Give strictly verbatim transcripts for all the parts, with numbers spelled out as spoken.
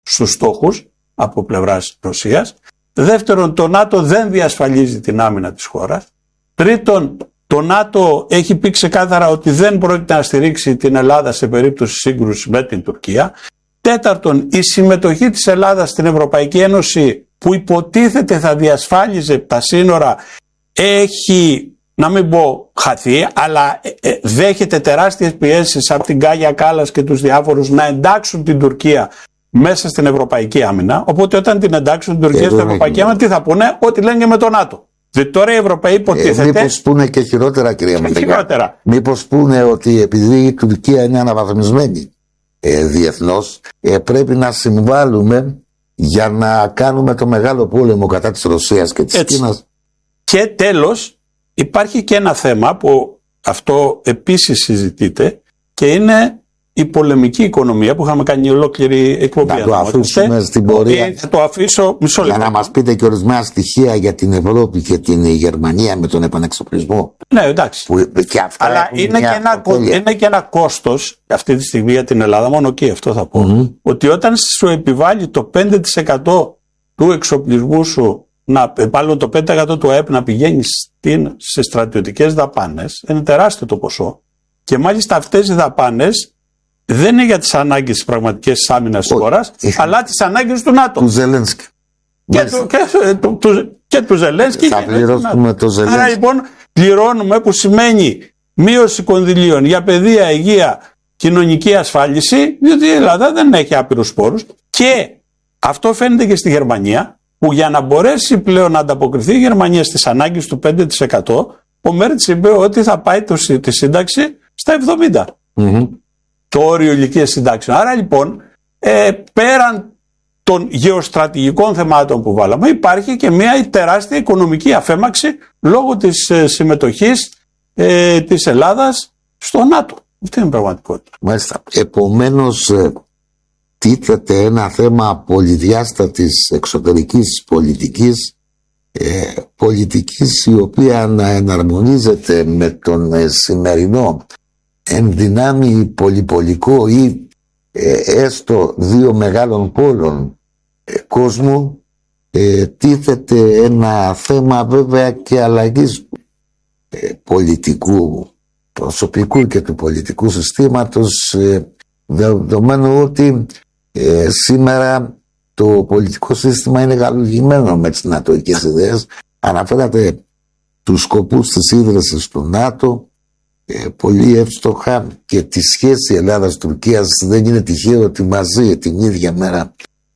στους στόχους από πλευράς Ρωσίας. Δεύτερον, το ΝΑΤΟ δεν διασφαλίζει την άμυνα της χώρας. Τρίτον, το ΝΑΤΟ έχει πει ξεκάθαρα ότι δεν πρόκειται να στηρίξει την Ελλάδα σε περίπτωση σύγκρουσης με την Τουρκία. Τέταρτον, η συμμετοχή της Ελλάδας στην Ευρωπαϊκή Ένωση, που υποτίθεται θα διασφάλιζε τα σύνορα, έχει, να μην πω χαθεί, αλλά ε, δέχεται τεράστιες πιέσεις από την Κάγια Κάλλας και τους διάφορους να εντάξουν την Τουρκία μέσα στην Ευρωπαϊκή Άμυνα. Οπότε όταν την εντάξουν την Τουρκία στην Ευρωπαϊκή Άμυνα, τι θα πούνε? Ό,τι λένε και με το ΝΑΤΟ. Διότι τώρα οι Ευρωπαίοι υποτίθεται. Ε, μήπως πούνε και χειρότερα, κυρία Μεντεγά. Μήπως πούνε ότι επειδή η Τουρκία είναι αναβαθμισμένη ε, διεθνώς, ε, πρέπει να συμβάλλουμε για να κάνουμε το μεγάλο πόλεμο κατά της Ρωσίας και της Έτσι. Κίνας. Και τέλος, υπάρχει και ένα θέμα που αυτό επίσης συζητείται και είναι η πολεμική οικονομία, που είχαμε κάνει ολόκληρη εκπομπή. Να το αφήσουμε στην πορεία. Θα το αφήσω μισό λεπτό. Για να μας πείτε και ορισμένα στοιχεία για την Ευρώπη και την Γερμανία με τον επανεξοπλισμό. Ναι, εντάξει. Που και αυτά αλλά είναι και, ένα, είναι και ένα κόστος αυτή τη στιγμή για την Ελλάδα, μόνο εκεί αυτό θα πω. Mm-hmm. Ότι όταν σου επιβάλλει το πέντε τοις εκατό του εξοπλισμού σου, να, πάλι το πέντε τοις εκατό του ΑΕΠ να πηγαίνει στην, σε στρατιωτικές δαπάνες, είναι τεράστιο το ποσό. Και μάλιστα αυτές οι δαπάνες δεν είναι για τις ανάγκες της πραγματικής άμυνας της χώρας, αλλά τις ανάγκες του ΝΑΤΟ. Του Ζελένσκι. Και του, και, του, του, και του Ζελένσκι. Θα πληρώσουμε το Ζελένσκι. Άρα λοιπόν πληρώνουμε, που σημαίνει μείωση κονδυλίων για παιδεία, υγεία, κοινωνική ασφάλιση, διότι η Ελλάδα δεν έχει άπειρους πόρους. Και αυτό φαίνεται και στη Γερμανία, που για να μπορέσει πλέον να ανταποκριθεί η Γερμανία στις ανάγκες του πέντε τοις εκατό, ο Μέρτς είπε ότι θα πάει το, τη σύνταξη στα εβδομήντα. Mm-hmm. Το όριο ηλικίας συντάξεων. Άρα λοιπόν, ε, πέραν των γεωστρατηγικών θεμάτων που βάλαμε, υπάρχει και μια τεράστια οικονομική αφέμαξη λόγω της ε, συμμετοχής ε, της Ελλάδας στο ΝΑΤΟ. Αυτή είναι η πραγματικότητα. Μάλιστα. Επομένως, ε, τίθεται ένα θέμα πολυδιάστατης εξωτερικής πολιτικής, ε, πολιτικής η οποία να εναρμονίζεται με τον ε, σημερινό εν δυνάμει πολυπολικό ή ε, έστω δύο μεγάλων πόλων ε, κόσμου, ε, τίθεται ένα θέμα βέβαια και αλλαγής ε, πολιτικού προσωπικού και του πολιτικού συστήματος, ε, δεδομένου ότι ε, σήμερα το πολιτικό σύστημα είναι γαλουγημένο με τις νατοικές ιδέες. Αναφέρατε τους σκοπούς της ίδρυσης του ΝΑΤΟ, ε, πολύ εύστοχα, και τη σχέση Ελλάδας-Τουρκίας. Δεν είναι τυχαίο ότι μαζί την ίδια μέρα,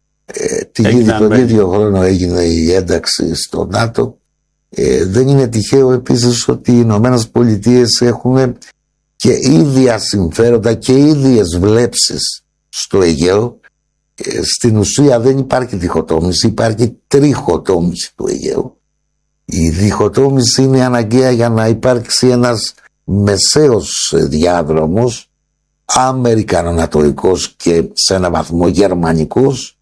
ε, την ίδια, τον ίδιο χρόνο έγινε η ένταξη στο ΝΑΤΟ. Ε, δεν είναι τυχαίο επίσης ότι οι Ηνωμένες Πολιτείες έχουν και ίδια συμφέροντα και ίδιες βλέψεις στο Αιγαίο. Ε, στην ουσία δεν υπάρχει διχοτόμηση, υπάρχει τριχοτόμηση του Αιγαίου. Η διχοτόμηση είναι αναγκαία για να υπάρξει ένας μεσαίος διάδρομος, αμερικανονατοϊκός και σε έναν βαθμό γερμανικός,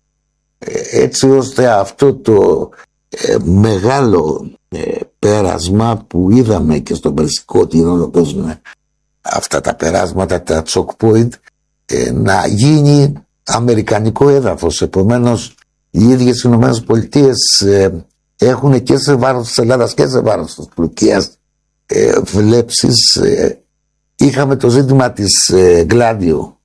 ε, έτσι ώστε αυτό το ε, μεγάλο ε, πέρασμα που είδαμε και στον Περσικό Τυρόλο, παίζουν αυτά τα περάσματα, τα choke point, ε, να γίνει αμερικανικό έδαφος. Επομένως οι ίδιες οι Ηνωμένες Πολιτείες ε, έχουν και σε βάρος της Ελλάδας και σε βάρος της Τουρκίας ε, βλέψεις. Ε, είχαμε το ζήτημα της ε, Γκλάντιο,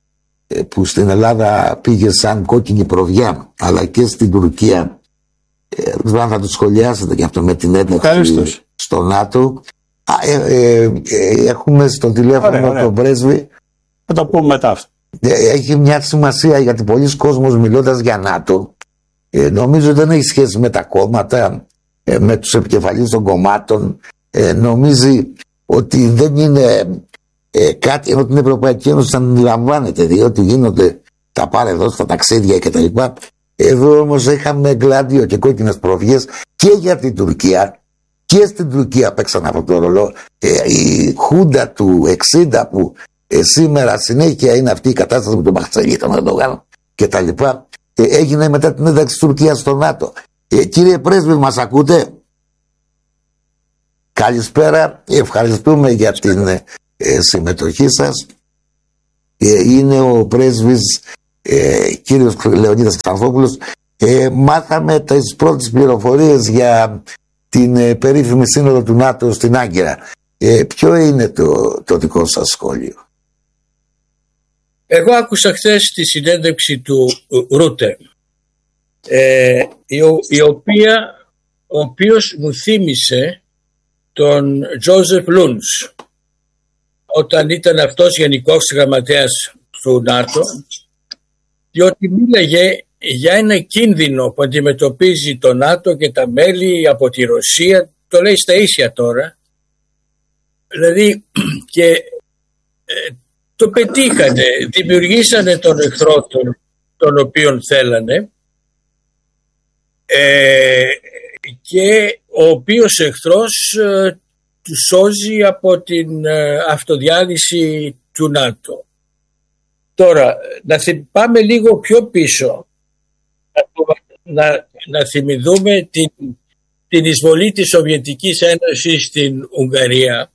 ε, που στην Ελλάδα πήγε σαν κόκκινη προβιά, αλλά και στην Τουρκία. Ε, δεν θα το σχολιάσετε και αυτό με την ένταξη στο ΝΑΤΟ. Α, ε, ε, ε, έχουμε στο τηλέφωνο ωραία, ωραία. τον πρέσβη. Θα το πούμε μετά αυτό. Έχει μια σημασία, γιατί πολλοί κόσμος μιλώντας για ΝΑΤΟ ε, νομίζω δεν έχει σχέση με τα κόμματα, ε, με τους επικεφαλείς των κομμάτων. Ε, νομίζει ότι δεν είναι ε, κάτι, ενώ την Ευρωπαϊκή Ένωση θα αντιλαμβάνεται, διότι γίνονται τα πάρε εδώ στα ταξίδια κτλ. Εδώ όμως είχαμε Γκλάντιο και κόκκινες προβιές και για την Τουρκία, και στην Τουρκία παίξαν αυτό το ρολό. Ε, η Χούντα του εξήντα που ε, σήμερα συνέχεια είναι αυτή η κατάσταση με τον Μπαχτσέλη, τον Ερντογάν και τα λοιπά, ε, έγινε μετά την ένταξη της Τουρκίας στο ΝΑΤΟ. Ε, κύριε πρέσβη, μας ακούτε? Καλησπέρα, ευχαριστούμε για την ε, συμμετοχή σας. Ε, είναι ο πρέσβης ε, κύριος Λεωνίδας Ξανθόπουλος, ε, μάθαμε τις πρώτες πληροφορίες για την ε, περίφημη σύνοδο του ΝΑΤΟ στην Άγκυρα. Ε, ποιο είναι το, το δικό σας σχόλιο? Εγώ άκουσα χθες τη συνέντευξη του Ρούτε, ε, η, η οποία, ο οποίος μου θύμισε τον Τζόζεφ Λούνς όταν ήταν αυτός γενικός γραμματέας του ΝΑΤΟ, διότι μίλαγε για ένα κίνδυνο που αντιμετωπίζει το ΝΑΤΟ και τα μέλη από τη Ρωσία, το λέει στα ίσια τώρα, δηλαδή και ε, το πετύχανε, δημιουργήσανε τον εχθρό τον, τον οποίον θέλανε, ε, και ο οποίος εχθρός ε, του σώζει από την ε, αυτοδιάλυση του ΝΑΤΟ. Τώρα, να πάμε λίγο πιο πίσω, να, να, να θυμηθούμε την, την εισβολή της Σοβιετικής Ένωσης στην Ουγγαρία,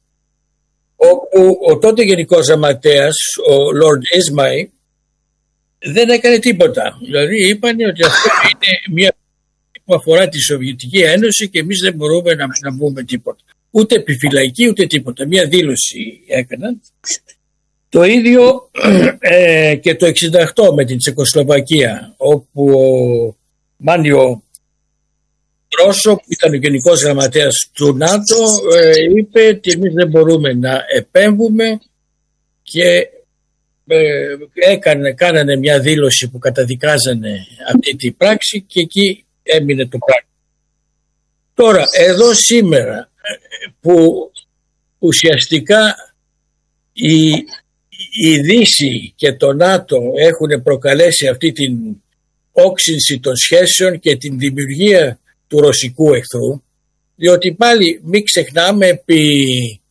όπου ο τότε γενικός γραμματέας, ο Λόρντ Ισμάι, δεν έκανε τίποτα. Δηλαδή είπαν ότι αυτό είναι μια που αφορά τη Σοβιετική Ένωση και εμείς δεν μπορούμε να, να πούμε τίποτα. Ούτε επιφυλακή ούτε τίποτα. Μια δήλωση έκαναν. Το ίδιο ε, και το εξήντα οκτώ με την Τσεκοσλοβακία, όπου ο Μάνιο Ρώσο, που ήταν ο γενικός γραμματέας του ΝΑΤΟ, ε, είπε ότι εμείς δεν μπορούμε να επέμβουμε και ε, έκανε, κάνανε μια δήλωση που καταδικάζανε αυτή τη πράξη και εκεί έμεινε το πράγμα. Τώρα εδώ σήμερα που ουσιαστικά η, η Δύση και το ΝΑΤΟ έχουν προκαλέσει αυτή την όξυνση των σχέσεων και την δημιουργία του ρωσικού εχθρού, διότι πάλι μην ξεχνάμε επί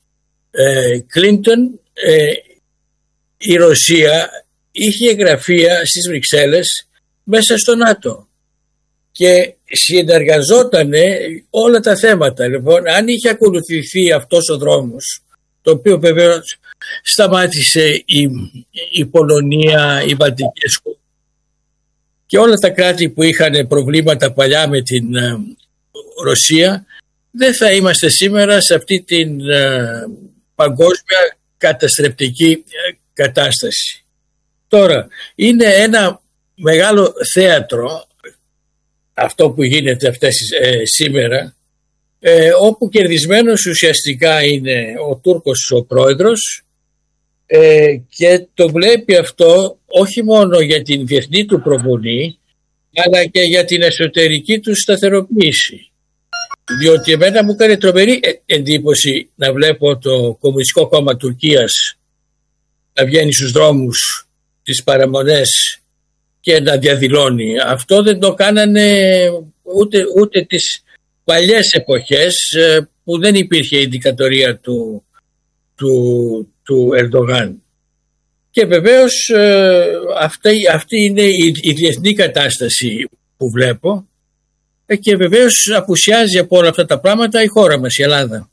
Κλίντον ε, ε, η Ρωσία είχε γραφεία στις Βρυξέλλες μέσα στο ΝΑΤΟ και συνεργαζόταν όλα τα θέματα. Λοιπόν, αν είχε ακολουθηθεί αυτός ο δρόμος, το οποίο βεβαίως σταμάτησε η, η Πολωνία, οι Βαλτικές χώρες και όλα τα κράτη που είχαν προβλήματα παλιά με την ε, Ρωσία, δεν θα είμαστε σήμερα σε αυτή την ε, παγκόσμια καταστρεπτική ε, κατάσταση. Τώρα, είναι ένα μεγάλο θέατρο αυτό που γίνεται αυτές, ε, σήμερα, ε, όπου κερδισμένος ουσιαστικά είναι ο Τούρκος ο πρόεδρος, ε, και το βλέπει αυτό όχι μόνο για την διεθνή του προβολή, αλλά και για την εσωτερική του σταθεροποίηση. Διότι εμένα μου έκανε τρομερή εντύπωση να βλέπω το Κομμουνιστικό Κόμμα Τουρκίας να βγαίνει στους δρόμους, τις παραμονές και να διαδηλώνει. Αυτό δεν το κάνανε ούτε, ούτε τις παλιές εποχές που δεν υπήρχε η δικτατορία του, του, του Ερντογάν. Και βεβαίως αυτή, αυτή είναι η, η διεθνή κατάσταση που βλέπω και βεβαίως απουσιάζει από όλα αυτά τα πράγματα η χώρα μας, η Ελλάδα.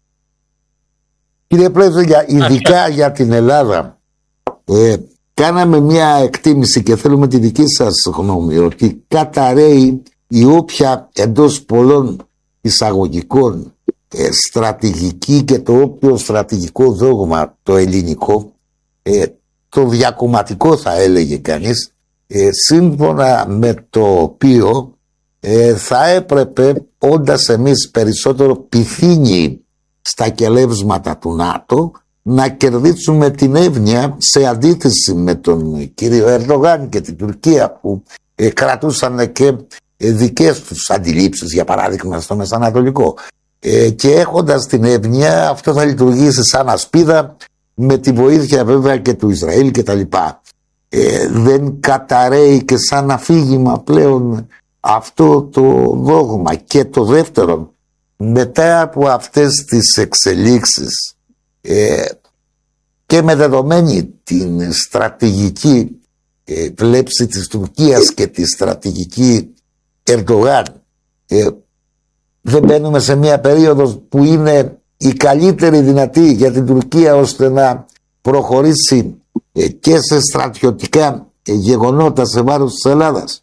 Κύριε Πρόεδρε, ειδικά Α, για την Ελλάδα, ε, κάναμε μια εκτίμηση και θέλουμε τη δική σας γνώμη ότι καταραίει η όποια εντός πολλών εισαγωγικών ε, στρατηγική και το όποιο στρατηγικό δόγμα το ελληνικό, ε, το διακομματικό θα έλεγε κανείς, ε, σύμφωνα με το οποίο ε, θα έπρεπε, όντας εμείς περισσότερο πυθύνοι στα κελεύσματα του ΝΑΤΟ, να κερδίσουμε την εύνοια, σε αντίθεση με τον κύριο Ερντογάν και την Τουρκία που ε, κρατούσαν και ε, δικές τους αντιλήψεις, για παράδειγμα στο Μεσανατολικό, ε, και έχοντας την εύνοια αυτό θα λειτουργήσει σαν ασπίδα, με τη βοήθεια βέβαια και του Ισραήλ και τα λοιπά. Ε, δεν καταραίει και σαν αφήγημα πλέον αυτό το δόγμα? Και το δεύτερο, μετά από αυτές τις εξελίξεις ε, και με δεδομένη την στρατηγική ε, βλέψη της Τουρκίας και τη στρατηγική Ερντογάν, ε, δεν μπαίνουμε σε μια περίοδο που είναι η καλύτερη δυνατή για την Τουρκία ώστε να προχωρήσει ε, και σε στρατιωτικά γεγονότα σε βάρος της Ελλάδας.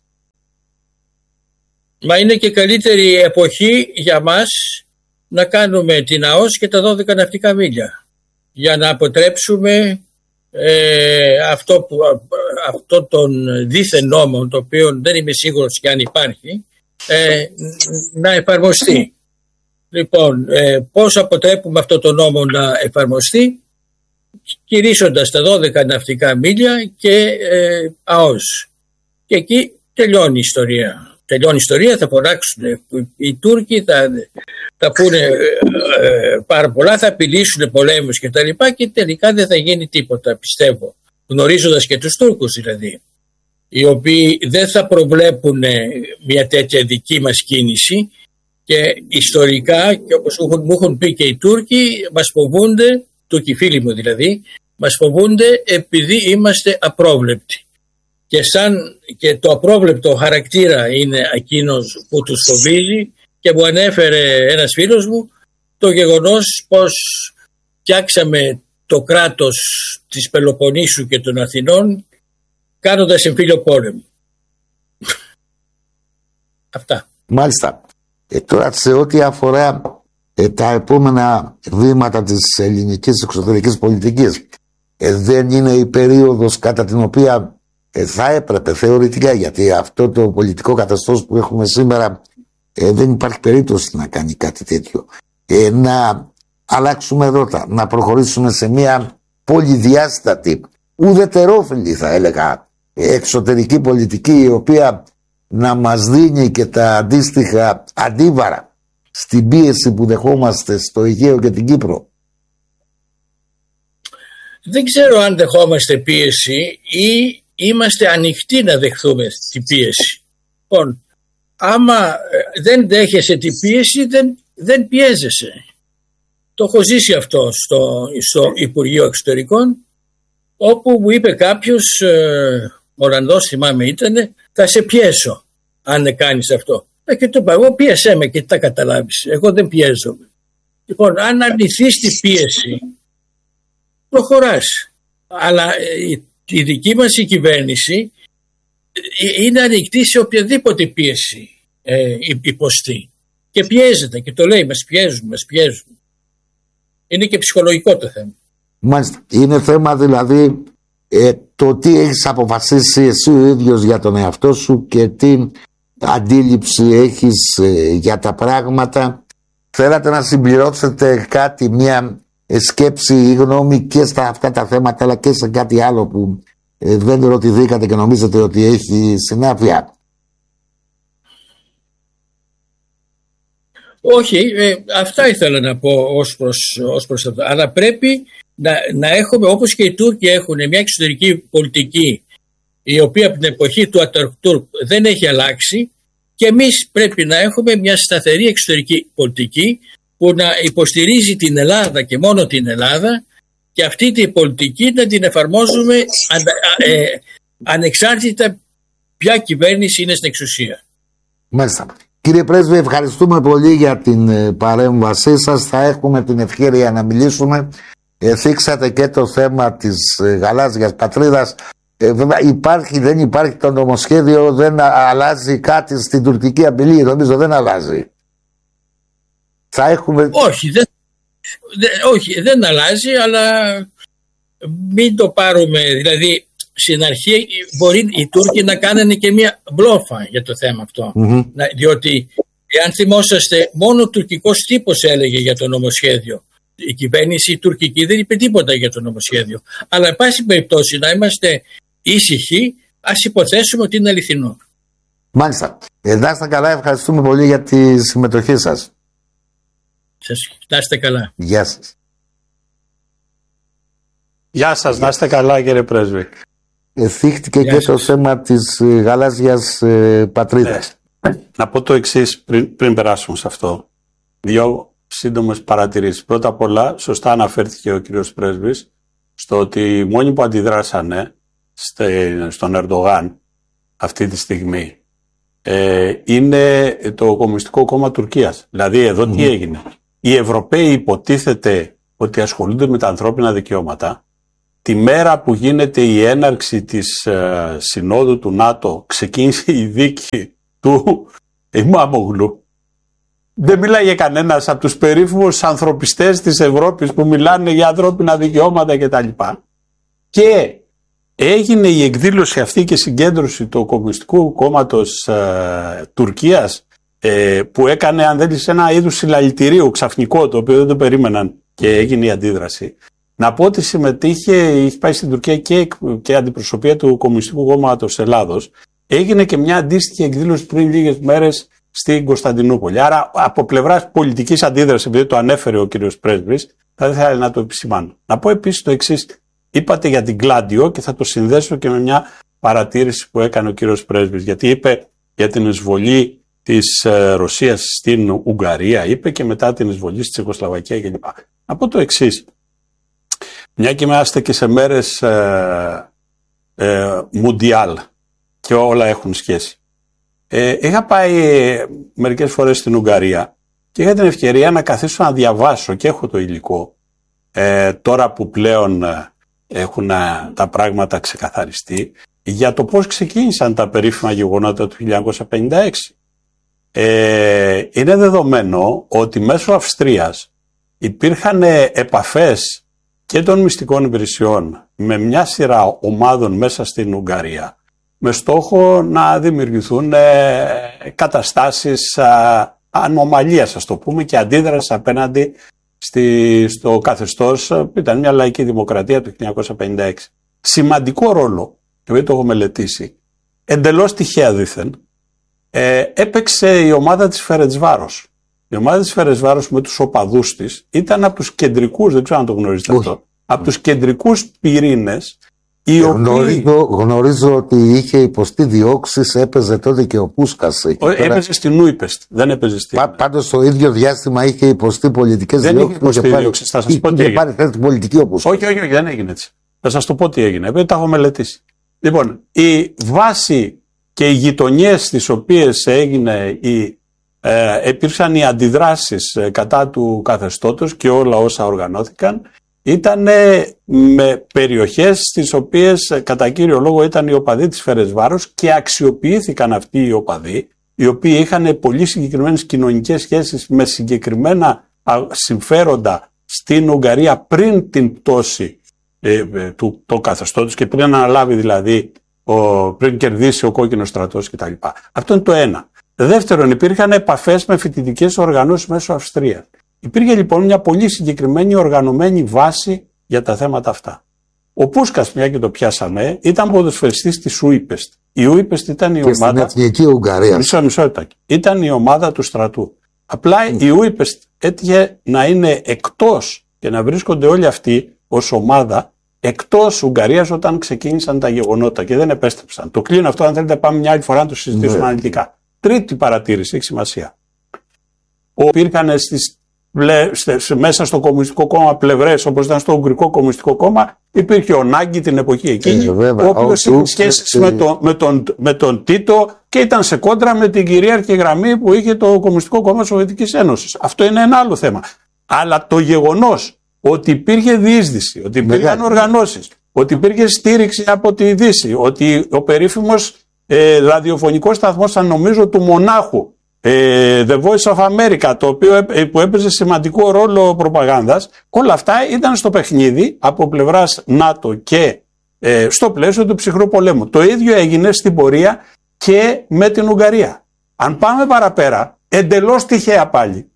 Μα είναι και καλύτερη εποχή για μας να κάνουμε την ΑΟΣ και τα δώδεκα ναυτικά μίλια για να αποτρέψουμε ε, αυτό, που, αυτό τον δίθεν νόμο, το οποίο δεν είμαι σίγουρος και αν υπάρχει, ε, να εφαρμοστεί. Λοιπόν, ε, πώς αποτρέπουμε αυτό το νόμο να εφαρμοστεί? Κηρύσσοντας τα δώδεκα ναυτικά μίλια και ε, ΑΟΣ. Και εκεί τελειώνει η ιστορία. Τελειώνει η ιστορία, θα φωνάξουν οι Τούρκοι, θα, θα πούνε ε, πάρα πολλά, θα απειλήσουν πολέμους και τα λοιπά και τελικά δεν θα γίνει τίποτα, πιστεύω. Γνωρίζοντας και τους Τούρκους δηλαδή, οι οποίοι δεν θα προβλέπουν μια τέτοια δική μας κίνηση και ιστορικά, και όπως μου έχουν πει και οι Τούρκοι, μας φοβούνται, Τούρκοι φίλοι μου δηλαδή, μας φοβούνται επειδή είμαστε απρόβλεπτοι. Και σαν και το απρόβλεπτο χαρακτήρα είναι εκείνος που τους φοβίζει, και μου ανέφερε ένας φίλος μου το γεγονός πως φτιάξαμε το κράτος της Πελοποννήσου και των Αθηνών κάνοντας εμφύλιο πόλεμο. Αυτά. Μάλιστα. Ε, τώρα σε ό,τι αφορά ε, τα επόμενα βήματα της ελληνικής εξωτερικής πολιτικής, ε, δεν είναι η περίοδος κατά την οποία ε, θα έπρεπε θεωρητικά, γιατί αυτό το πολιτικό καθεστώς που έχουμε σήμερα ε, δεν υπάρχει περίπτωση να κάνει κάτι τέτοιο, ε, να αλλάξουμε ρότα, να προχωρήσουμε σε μια πολυδιάστατη, ουδετερόφιλη θα έλεγα εξωτερική πολιτική, η οποία να μας δίνει και τα αντίστοιχα αντίβαρα στην πίεση που δεχόμαστε στο Αιγαίο και την Κύπρο. Δεν ξέρω αν δεχόμαστε πίεση ή είμαστε ανοιχτοί να δεχθούμε την πίεση. Λοιπόν, άμα δεν δέχεσαι την πίεση, δεν, δεν πιέζεσαι. Το έχω ζήσει αυτό στο, στο Υπουργείο Εξωτερικών, όπου μου είπε κάποιος, ε, Ολλανδός θυμάμαι ήτανε, θα σε πιέσω αν κάνεις αυτό. Ε, και του είπα, εγώ πίεσέ με και τα καταλάβεις. Εγώ δεν πιέζομαι. Λοιπόν, αν αρνηθείς την πίεση, προχωράς. Αλλά ε, η, η δική μας η κυβέρνηση ε, είναι ανοιχτή σε οποιαδήποτε πίεση ε, υποστεί. Και πιέζεται και το λέει, μας πιέζουν, μας πιέζουν. Είναι και ψυχολογικό το θέμα. Μάλιστα. Είναι θέμα δηλαδή ε, το τι έχεις αποφασίσει εσύ ο ίδιος για τον εαυτό σου και τι αντίληψη έχεις ε, για τα πράγματα. Θέλατε να συμπληρώσετε κάτι, μια ε, σκέψη ή γνώμη και στα αυτά τα θέματα, αλλά και σε κάτι άλλο που ε, δεν ρωτηθήκατε και νομίζετε ότι έχει συνάφεια? Όχι, ε, αυτά ήθελα να πω ως προς, ως προς αυτό. Αλλά πρέπει να, να έχουμε, όπως και οι Τούρκοι έχουν, μια εξωτερική πολιτική η οποία από την εποχή του Ατατούρκ δεν έχει αλλάξει, και εμείς πρέπει να έχουμε μια σταθερή εξωτερική πολιτική που να υποστηρίζει την Ελλάδα και μόνο την Ελλάδα, και αυτή την πολιτική να την εφαρμόζουμε αν, ε, ανεξάρτητα ποια κυβέρνηση είναι στην εξουσία. Μάλιστα. Κύριε Πρέσβη, ευχαριστούμε πολύ για την παρέμβασή σας. Θα έχουμε την ευκαιρία να μιλήσουμε. Ε, θίξατε και το θέμα της γαλάζιας πατρίδας. Ε, βέβαια υπάρχει, δεν υπάρχει το νομοσχέδιο, δεν αλλάζει κάτι στην τουρκική απειλή, νομίζω δεν αλλάζει. Θα έχουμε... Όχι, δεν, δε, όχι, δεν αλλάζει, αλλά μην το πάρουμε, δηλαδή στην αρχή μπορεί οι Τούρκοι να κάνουν και μια μπλόφα για το θέμα αυτό. Mm-hmm. Να, διότι αν θυμόσαστε, μόνο ο τουρκικός τύπος έλεγε για το νομοσχέδιο. Η κυβέρνηση η τουρκική δεν είπε τίποτα για το νομοσχέδιο. Αλλά εν πάση περιπτώσει να είμαστε ήσυχοι, ας υποθέσουμε ότι είναι αληθινό. Μάλιστα. Ε, να είστε καλά, ευχαριστούμε πολύ για τη συμμετοχή σας. Σας, να είστε καλά. Γεια σας. Γεια σας, να είστε καλά κύριε Πρέσβη. Θύχτηκε και σας το θέμα της ε, γαλάζιας ε, πατρίδας. Ναι. Να πω το εξής πριν, πριν περάσουμε σε αυτό. Δύο σύντομες παρατηρήσεις. Πρώτα απ' όλα, σωστά αναφέρθηκε ο κύριος Πρέσβης στο ότι οι μόνοι που αντιδράσανε στε, στον Ερντογάν αυτή τη στιγμή ε, είναι το Κομμουνιστικό Κόμμα Τουρκίας. Δηλαδή εδώ mm. τι έγινε. Οι Ευρωπαίοι υποτίθεται ότι ασχολούνται με τα ανθρώπινα δικαιώματα τη μέρα που γίνεται η έναρξη της ε, συνόδου του ΝΑΤΟ ξεκίνησε η δίκη του Ιμάμογλου. Δεν μιλάει κανένας από τους περίφημους ανθρωπιστές της Ευρώπης που μιλάνε για ανθρώπινα δικαιώματα κτλ. Και έγινε η εκδήλωση αυτή και συγκέντρωση του Κομμουνιστικού Κόμματος ε, Τουρκίας ε, που έκανε, αν θέλεις, ένα είδους συλλαλητηρίου ξαφνικό, το οποίο δεν το περίμεναν και έγινε η αντίδραση. Να πω ότι συμμετείχε, είχε πάει στην Τουρκία και, και αντιπροσωπεία του Κομμουνιστικού Κόμματος Ελλάδος. Έγινε και μια αντίστοιχη εκδήλωση πριν λίγες μέρες στην Κωνσταντινούπολη. Άρα, από πλευράς πολιτικής αντίδρασης, επειδή το ανέφερε ο κύριος Πρέσβης, θα ήθελα να το επισημάνω. Να πω επίσης το εξής. Είπατε για την Γκλάντιο και θα το συνδέσω και με μια παρατήρηση που έκανε ο κύριος Πρέσβης. Γιατί είπε για την εισβολή της ε, Ρωσίας στην Ουγγαρία, είπε και μετά την εισβολή στη Τσεχοσλοβακία κλπ. Να πω το εξής. Μια και είμαστε και σε μέρες ε, ε, Μουντιάλ και όλα έχουν σχέση. Ε, είχα πάει μερικές φορές στην Ουγγαρία και είχα την ευκαιρία να καθίσω να διαβάσω και έχω το υλικό ε, τώρα που πλέον ε, έχουν ε, τα πράγματα ξεκαθαριστεί για το πώς ξεκίνησαν τα περίφημα γεγονότα του χίλια εννιακόσια πενήντα έξι. Ε, είναι δεδομένο ότι μέσω Αυστρίας υπήρχαν επαφές και των μυστικών υπηρεσιών με μια σειρά ομάδων μέσα στην Ουγγαρία με στόχο να δημιουργηθούν ε, καταστάσεις ε, ανομαλίας, ας το πούμε, και αντίδραση απέναντι στη, στο καθεστώς που ήταν μια λαϊκή δημοκρατία του χίλια εννιακόσια πενήντα έξι. Σημαντικό ρόλο, επειδή το έχω μελετήσει, εντελώς τυχαία δήθεν, ε, έπαιξε η ομάδα της Φερεντσβάρος. Η ομάδα της Φερεντσβάρος με τους οπαδούς της ήταν από τους κεντρικούς, δεν ξέρω αν το γνωρίζετε αυτό, από τους κεντρικούς πυρήνες. Οι γνωρίζω, οποίοι... γνωρίζω ότι είχε υποστεί διώξεις, έπαιζε τότε και ο Πούσκας. Έπαιζε πέρα... στην Ούιπεστ, δεν έπαιζε στην... Πά, πάντως το ίδιο διάστημα είχε υποστεί πολιτικές δεν διώξεις. Δεν είχε υποστεί διώξεις, θα σας πω τι έγινε. Πάρει θέση πολιτική ο Πούσκας. Όχι, όχι, όχι, δεν έγινε έτσι. Θα σας το πω τι έγινε, επειδή τα έχω μελετήσει. Λοιπόν, η βάση και οι γειτονιές στις οποίες έγινε η, ε, υπήρξαν οι αντιδράσεις κατά του καθεστώτος και όλα όσα οργανώθηκαν, ήταν με περιοχές στις οποίες κατά κύριο λόγο ήταν οι οπαδοί της Φερεντσβάρος και αξιοποιήθηκαν αυτοί οι οπαδοί, οι οποίοι είχαν πολύ συγκεκριμένες κοινωνικές σχέσεις με συγκεκριμένα συμφέροντα στην Ουγγαρία πριν την πτώση ε, του το καθεστώτος και πριν αναλάβει δηλαδή, ο, πριν κερδίσει ο κόκκινος στρατός κτλ. Αυτό είναι το ένα. Δεύτερον, υπήρχαν επαφές με φοιτητικές οργανώσεις μέσω Αυστρίας. Υπήρχε λοιπόν μια πολύ συγκεκριμένη οργανωμένη βάση για τα θέματα αυτά. Ο Πούσκας, μια και το πιάσαμε, ήταν ποδοσφαιριστής της Ούιπεστ. Η Ούιπεστ ήταν η και ομάδα. Στην Εθνική Ουγγαρία. Μισό, μισό, ήταν η ομάδα του στρατού. Απλά mm. η Ούιπεστ έτυχε να είναι εκτός και να βρίσκονται όλοι αυτοί ως ομάδα εκτός Ουγγαρίας όταν ξεκίνησαν τα γεγονότα και δεν επέστρεψαν. Το κλείνω αυτό, αν θέλετε, πάμε μια άλλη φορά να το συζητήσουμε mm. αναλυτικά. Τρίτη παρατήρηση, έχει σημασία. Υπήρχαν στις, μέσα στο Κομμουνιστικό Κόμμα πλευρές, όπως ήταν στο Ουγγρικό Κομμουνιστικό Κόμμα, υπήρχε ο Νάγκη την εποχή εκείνη, ε, ο οποίος είχε σχέσεις με, το, με, τον, με τον Τίτο και ήταν σε κόντρα με την κυρίαρχη γραμμή που είχε το Κομμουνιστικό Κόμμα της Σοβιετικής Ένωσης. Αυτό είναι ένα άλλο θέμα. Αλλά το γεγονός ότι υπήρχε διείσδυση, ότι υπήρχαν οργανώσεις, ότι υπήρχε στήριξη από τη Δύση, ότι ο περίφημος ε, ραδιοφωνικός σταθμός, αν νομίζω, του Μονάχου, The Voice of America, το οποίο που έπαιζε σημαντικό ρόλο προπαγάνδας, όλα αυτά ήταν στο παιχνίδι από πλευράς ΝΑΤΟ και ε, στο πλαίσιο του ψυχρού πολέμου. Το ίδιο έγινε στην πορεία και με την Ουγγαρία. Αν πάμε παραπέρα, εντελώς τυχαία πάλι,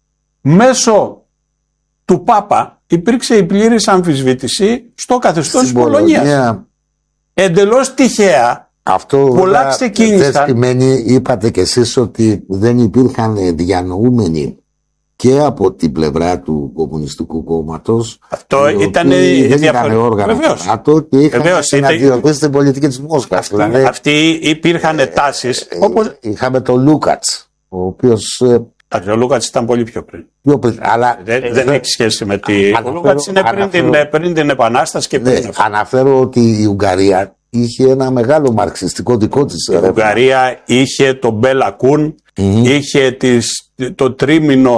μέσω του Πάπα υπήρξε η πλήρης αμφισβήτηση στο καθεστώς της Πολωνίας. Εντελώς τυχαία. Αυτό πολλά ξεκίνησαν. Δεν σημαίνει, είπατε κι εσείς, ότι δεν υπήρχαν διανοούμενοι και από την πλευρά του Κομμουνιστικού Κόμματος. Αυτό ήταν διαφορετικό όργανο. Αυτό και είχαν να αντιδοτήσει την πολιτική της Μόσχας. Δηλαδή, αυτοί υπήρχαν ε, τάσεις. Ε, όπως... Είχαμε τον Λούκατς, ο οποίος... Ο Λούκατς ήταν πολύ πιο πριν. Πιο πριν αλλά, δεν, ε, δεν ε, έχει σχέση με τη... Αναφέρω, ο Λούκατς είναι πριν, αναφέρω, την, πριν την Επανάσταση και πριν. Ναι, αναφέρω ότι η Ουγγαρία είχε ένα μεγάλο μαρξιστικό δικό της. Η Ουγγαρία είχε τον Μπέλα Κουν, mm-hmm. είχε τις, το τρίμηνο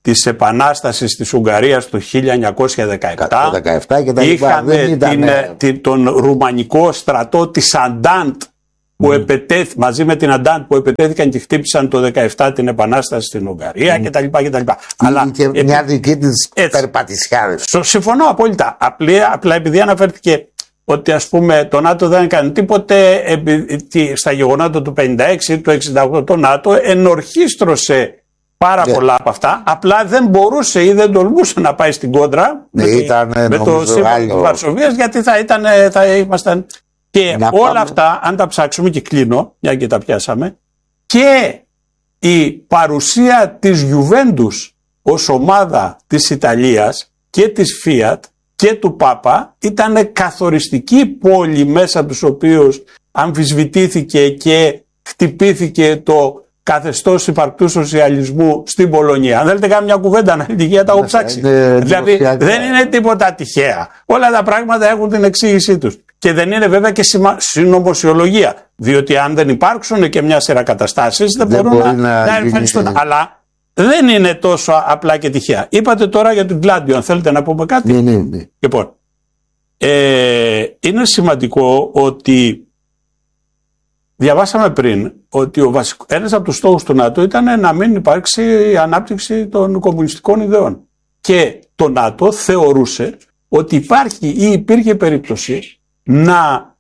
της Επανάστασης της Ουγγαρίας του χίλια εννιακόσια δεκαεπτά. δεκαεπτά και τα Είχαμε ήταν... την, την, τον ρουμανικό στρατό της Αντάντ που mm. επετέθη, μαζί με την Αντάντ που επετέθηκαν και χτύπησαν το δεκαεπτά την Επανάσταση στην Ουγγαρία mm. κτλ. κτλ. Αλλά και επί... μια δική της περπατησιά. Συμφωνώ απόλυτα. Απλά, απλά επειδή αναφέρθηκε ότι ας πούμε το ΝΑΤΟ δεν έκανε τίποτε επί, στα γεγονότα του πενήντα έξι, του εξήντα οκτώ, το ΝΑΤΟ ενορχίστρωσε πάρα yeah. πολλά από αυτά, απλά δεν μπορούσε ή δεν τολμούσε να πάει στην κόντρα ναι, με, ήταν, με το σύμφωνο της Βαρσοβίας, γιατί θα, ήταν, θα ήμασταν και να όλα πάμε. Αυτά, αν τα ψάξουμε, και κλείνω, μια και τα πιάσαμε, και η παρουσία της Γιουβέντους ως ομάδα της Ιταλίας και της Fiat και του Πάπα ήταν καθοριστική πόλη μέσα από τους οποίους αμφισβητήθηκε και χτυπήθηκε το καθεστώς υπαρκτού σοσιαλισμού στην Πολωνία. Αν θέλετε κάνουμε μια κουβέντα αναλυτική, τα έχω ψάξει. Δηλαδή δεν είναι τίποτα τυχαία. Όλα τα πράγματα έχουν την εξήγησή τους. Και δεν είναι βέβαια και συνωμοσιολογία. Διότι αν δεν υπάρξουν και μια σειρά καταστάσεις δεν, δεν μπορούν να, να, να εμφανιστούν. Είναι... Αλλά δεν είναι τόσο απλά και τυχαία. Είπατε τώρα για την Gladio, αν θέλετε να πούμε κάτι. Ναι, ναι, ναι. Λοιπόν, ε, είναι σημαντικό ότι διαβάσαμε πριν ότι ο βασικό, ένας από τους στόχους του ΝΑΤΟ ήταν να μην υπάρξει η ανάπτυξη των κομμουνιστικών ιδεών. Και το ΝΑΤΟ θεωρούσε ότι υπάρχει ή υπήρχε περίπτωση να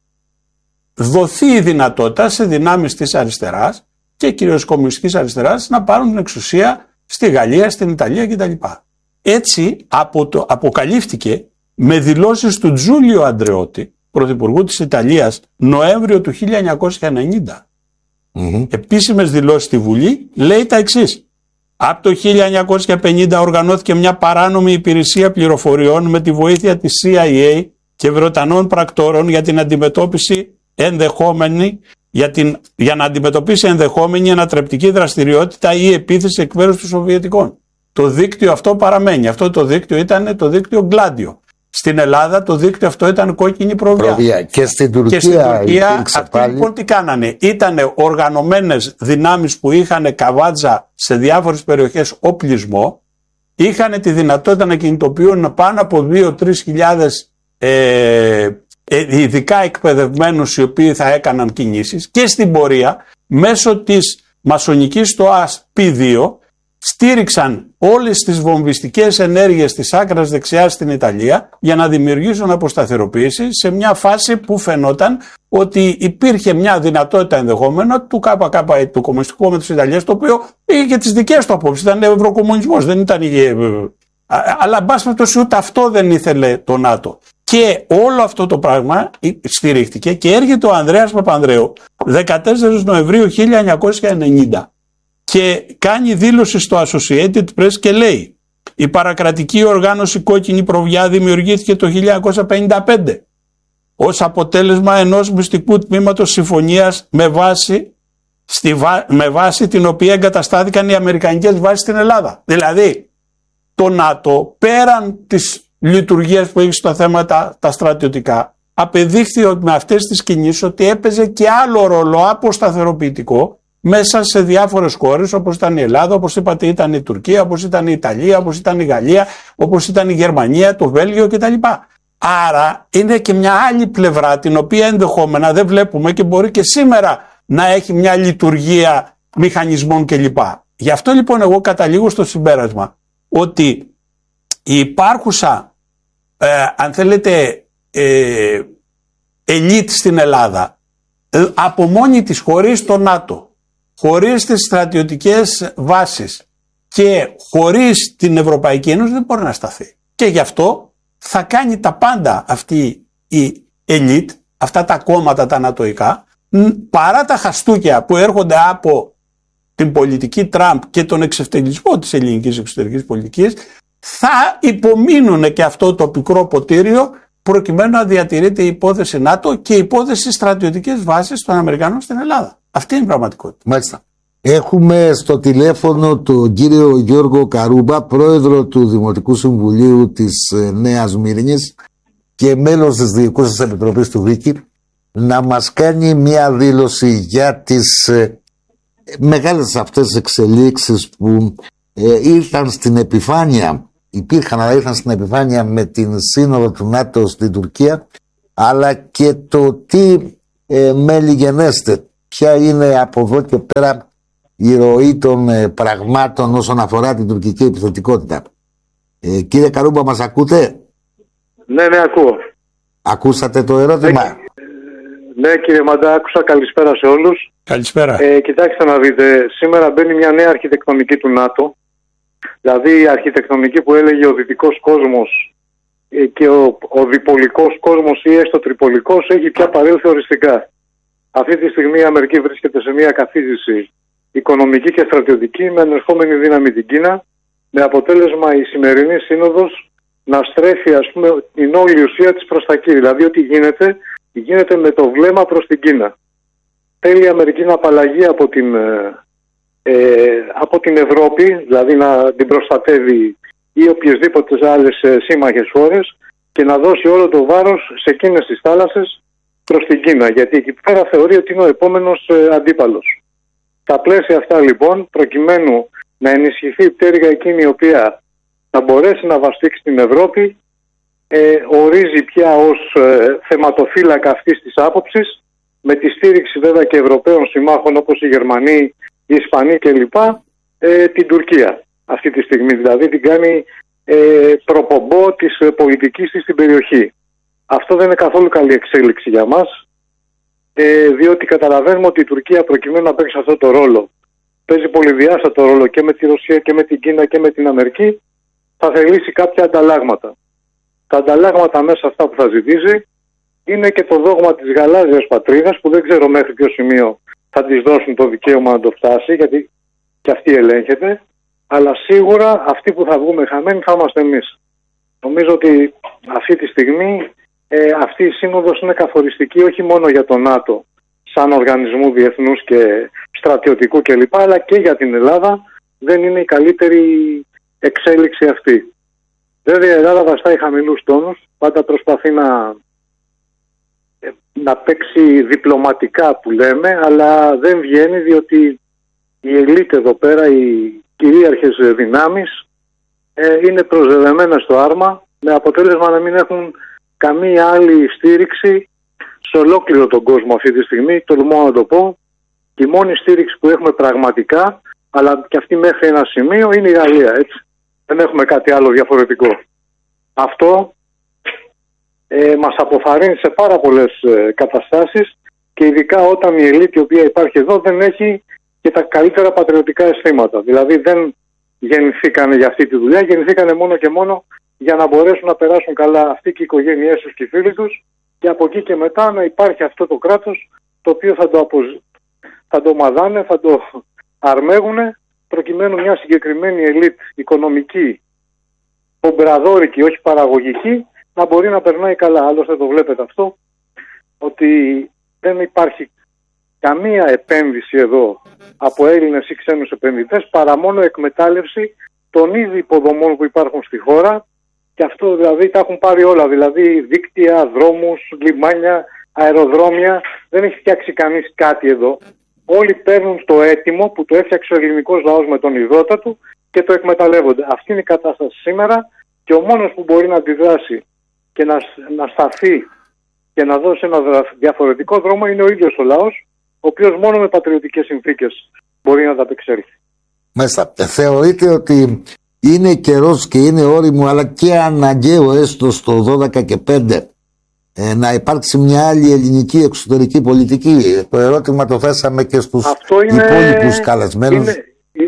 δοθεί η δυνατότητα σε δυνάμεις της αριστεράς και κυρίως κομμουνιστικής αριστεράς να πάρουν την εξουσία στη Γαλλία, στην Ιταλία κτλ. Έτσι απο το, αποκαλύφθηκε με δηλώσεις του Τζούλιο Αντρεώτη, πρωθυπουργού της Ιταλίας, Νοέμβριο του χίλια εννιακόσια ενενήντα. Mm-hmm. Επίσημες δηλώσεις στη Βουλή, λέει τα εξής. Από το χίλια εννιακόσια πενήντα οργανώθηκε μια παράνομη υπηρεσία πληροφοριών με τη βοήθεια της σι άι έι και Βρετανών πρακτόρων για την αντιμετώπιση ενδεχόμενη για, την, για να αντιμετωπίσει ενδεχόμενη ανατρεπτική δραστηριότητα ή επίθεση εκ μέρους των Σοβιετικών. Το δίκτυο αυτό παραμένει. Αυτό το δίκτυο ήταν το δίκτυο Gladio. Στην Ελλάδα το δίκτυο αυτό ήταν κόκκινη προβιά. προβιά. Και στην Τουρκία, και στην Τουρκία αυτοί πάλι... λοιπόν τι κάνανε. Ήτανε οργανωμένες δυνάμεις που είχαν καβάτζα σε διάφορες περιοχές οπλισμό. Είχαν τη δυνατότητα να κινητοποιούν πάνω από δύο με τρεις χιλιάδες ε, ε, ειδικά εκπαιδευμένους οι οποίοι θα έκαναν κινήσεις, και στην πορεία μέσω της μασονικής στοάς πι δύο στήριξαν όλες τις βομβιστικές ενέργειες της άκρας δεξιάς στην Ιταλία για να δημιουργήσουν αποσταθεροποίηση σε μια φάση που φαινόταν ότι υπήρχε μια δυνατότητα ενδεχόμενα του ΚΚΕ, του Κομμουνιστικού Κόμματος της Ιταλίας, το οποίο είχε και τις δικές του απόψεις, ήταν ευρωκομμουνισμός, δεν ήταν... Αλλά εν πάση περιπτώσει ούτε αυτό δεν ήθελε το ΝΑΤΟ. Και όλο αυτό το πράγμα στηρίχτηκε και έρχεται ο Ανδρέας Παπανδρέου δεκατέσσερις Νοεμβρίου χίλια εννιακόσια ενενήντα και κάνει δήλωση στο Associated Press και λέει: η παρακρατική οργάνωση Κόκκινη Προβιά δημιουργήθηκε το χίλια εννιακόσια πενήντα πέντε ως αποτέλεσμα ενός μυστικού τμήματος συμφωνίας με βάση, στη βά, με βάση την οποία εγκαταστάθηκαν οι αμερικανικές βάσεις στην Ελλάδα. Δηλαδή το ΝΑΤΟ πέραν της λειτουργίας που έχει στα θέματα τα στρατιωτικά απεδείχθη με αυτές τις κινήσεις ότι έπαιζε και άλλο ρόλο αποσταθεροποιητικό μέσα σε διάφορες χώρες, όπως ήταν η Ελλάδα, όπως είπατε ήταν η Τουρκία, όπως ήταν η Ιταλία, όπως ήταν η Γαλλία, όπως ήταν η Γερμανία, το Βέλγιο κτλ. Άρα είναι και μια άλλη πλευρά την οποία ενδεχόμενα δεν βλέπουμε και μπορεί και σήμερα να έχει μια λειτουργία μηχανισμών κλπ. Γι' αυτό λοιπόν εγώ καταλήγω στο συμπέρασμα ότι η υπάρχουσα, ε, αν θέλετε, ε, ελίτ στην Ελλάδα ε, από μόνη της, χωρίς το ΝΑΤΟ, χωρίς τις στρατιωτικές βάσεις και χωρίς την Ευρωπαϊκή Ένωση δεν μπορεί να σταθεί. Και γι' αυτό θα κάνει τα πάντα αυτή η ελίτ, αυτά τα κόμματα τα νατοϊκά, παρά τα χαστούκια που έρχονται από την πολιτική Τραμπ και τον εξευτελισμό της ελληνικής εξωτερικής πολιτικής, θα υπομείνουν και αυτό το πικρό ποτήριο προκειμένου να διατηρείται η υπόθεση ΝΑΤΟ και η υπόθεση στρατιωτικές βάσεις των Αμερικανών στην Ελλάδα. Αυτή είναι η πραγματικότητα. Μάλιστα. Έχουμε στο τηλέφωνο τον κύριο Γιώργο Καρούμπα, πρόεδρο του Δημοτικού Συμβουλίου της Νέας Μύρινης και μέλος της Διοικούσας Επιτροπής του Βίκη, να μας κάνει μια δήλωση για τις ε, μεγάλες αυτές εξελίξεις που ε, ήρθαν στην επιφάνεια, υπήρχαν αλλά ήρθαν στην επιφάνεια με την σύνοδο του ΝΑΤΟ στην Τουρκία, αλλά και το τι ε, μέλη γενέστε, ποια είναι από εδώ και πέρα η ροή των ε, πραγμάτων όσον αφορά την τουρκική επιθετικότητα. Ε, κύριε Καρούμπα, μας ακούτε? Ναι, ναι, ακούω. Ακούσατε το ερώτημα? Ναι, ναι κύριε Μαντά, άκουσα. Καλησπέρα σε όλους. Καλησπέρα. Ε, κοιτάξτε να δείτε, σήμερα μπαίνει μια νέα αρχιτεκτονική του ΝΑΤΟ. Δηλαδή η αρχιτεκτονική που έλεγε ο δυτικός κόσμος ε, και ο, ο διπολικός κόσμος ή έστω τριπολικός έχει πια παρέλθει οριστικά. Αυτή τη στιγμή η Αμερική βρίσκεται σε μια καθίζηση οικονομική και στρατιωτική με ανερχόμενη δύναμη την Κίνα, με αποτέλεσμα η σημερινή σύνοδος να στρέφει, ας πούμε, την όλη ουσία της προς τα εκεί. Δηλαδή ότι γίνεται, γίνεται με το βλέμμα προς την Κίνα. Θέλει η Αμερική να απαλλαγεί από την, ε, από την Ευρώπη, δηλαδή να την προστατεύει ή οποιασδήποτε άλλες ε, σύμμαχες χώρες και να δώσει όλο το βάρος σε εκείνες τις θάλασσες προς την Κίνα, γιατί εκεί πέρα θεωρεί ότι είναι ο επόμενος ε, αντίπαλος. Στα πλαίσια αυτά λοιπόν, προκειμένου να ενισχυθεί η πτέρυγα εκείνη η οποία θα μπορέσει να βαστίξει την Ευρώπη, ε, ορίζει πια ως ε, θεματοφύλακα αυτής της άποψης, με τη στήριξη βέβαια και Ευρωπαίων συμμάχων όπως οι Γερμανοί, οι Ισπανοί κλπ, ε, την Τουρκία αυτή τη στιγμή. Δηλαδή την κάνει ε, προπομπό της ε, πολιτικής της στην περιοχή. Αυτό δεν είναι καθόλου καλή εξέλιξη για μας, ε, διότι καταλαβαίνουμε ότι η Τουρκία προκειμένου να παίξει αυτό το ρόλο, παίζει πολυδιάστατο ρόλο και με τη Ρωσία και με την Κίνα και με την Αμερική, θα θελήσει κάποια ανταλλάγματα. Τα ανταλλάγματα μέσα αυτά που θα ζητήσει είναι και το δόγμα της γαλάζιας πατρίδας, που δεν ξέρω μέχρι ποιο σημείο θα της δώσουν το δικαίωμα να το φτάσει, γιατί και αυτή ελέγχεται, αλλά σίγουρα αυτοί που θα βγούμε χαμένοι θα είμαστε εμείς. Νομίζω ότι αυτή τη στιγμή ε, αυτή η σύνοδος είναι καθοριστική όχι μόνο για το ΝΑΤΟ σαν οργανισμού διεθνούς και στρατιωτικού κλπ, αλλά και για την Ελλάδα. Δεν είναι η καλύτερη εξέλιξη αυτή. Βέβαια η Ελλάδα βαστάει χαμηλούς τόνους, πάντα προσπαθεί να, να παίξει διπλωματικά που λέμε, αλλά δεν βγαίνει, διότι η ελίτ εδώ πέρα, οι κυρίαρχες δυνάμεις ε, είναι προσδεδεμένες στο άρμα, με αποτέλεσμα να μην έχουν καμία άλλη στήριξη σε ολόκληρο τον κόσμο αυτή τη στιγμή, τολμώ να το πω. Και η μόνη στήριξη που έχουμε πραγματικά, αλλά και αυτή μέχρι ένα σημείο, είναι η Γαλλία, έτσι. Δεν έχουμε κάτι άλλο διαφορετικό. Αυτό ε, μας αποθαρρύνει σε πάρα πολλές ε, καταστάσεις, και ειδικά όταν η ελίτ η οποία υπάρχει εδώ δεν έχει και τα καλύτερα πατριωτικά αισθήματα. Δηλαδή δεν γεννηθήκανε για αυτή τη δουλειά, γεννηθήκανε μόνο και μόνο για να μπορέσουν να περάσουν καλά αυτοί και οι οικογένειές τους και οι φίλοι τους, και από εκεί και μετά να υπάρχει αυτό το κράτος το οποίο θα το, αποζ... θα το μαδάνε, θα το αρμέγουνε, προκειμένου μια συγκεκριμένη ελίτ οικονομική, ομπραδόρικη, όχι παραγωγική, να μπορεί να περνάει καλά. Άλλωστε το βλέπετε αυτό, ότι δεν υπάρχει καμία επένδυση εδώ από Έλληνες ή ξένους επενδυτές, παρά μόνο εκμετάλλευση των ήδη υποδομών που υπάρχουν στη χώρα, και αυτό δηλαδή τα έχουν πάρει όλα, δηλαδή δίκτυα, δρόμους, λιμάνια, αεροδρόμια. Δεν έχει φτιάξει κανείς κάτι εδώ. Όλοι παίρνουν το έτοιμο που το έφτιαξε ο ελληνικός λαός με τον υδρότα του και το εκμεταλλεύονται. Αυτή είναι η κατάσταση σήμερα, και ο μόνος που μπορεί να αντιδράσει και να, να σταθεί και να δώσει ένα διαφορετικό δρόμο είναι ο ίδιος ο λαός, ο οποίος μόνο με πατριωτικές συνθήκες μπορεί να τα απεξέλθει. Μέσα θεωρείτε ότι είναι καιρός και είναι όριμο, αλλά και αναγκαίο, έστω στο δώδεκα και πέντε, ε, να υπάρξει μια άλλη ελληνική εξωτερική πολιτική? Το ερώτημα το θέσαμε και στους υπόλοιπους καλεσμένους. Είναι,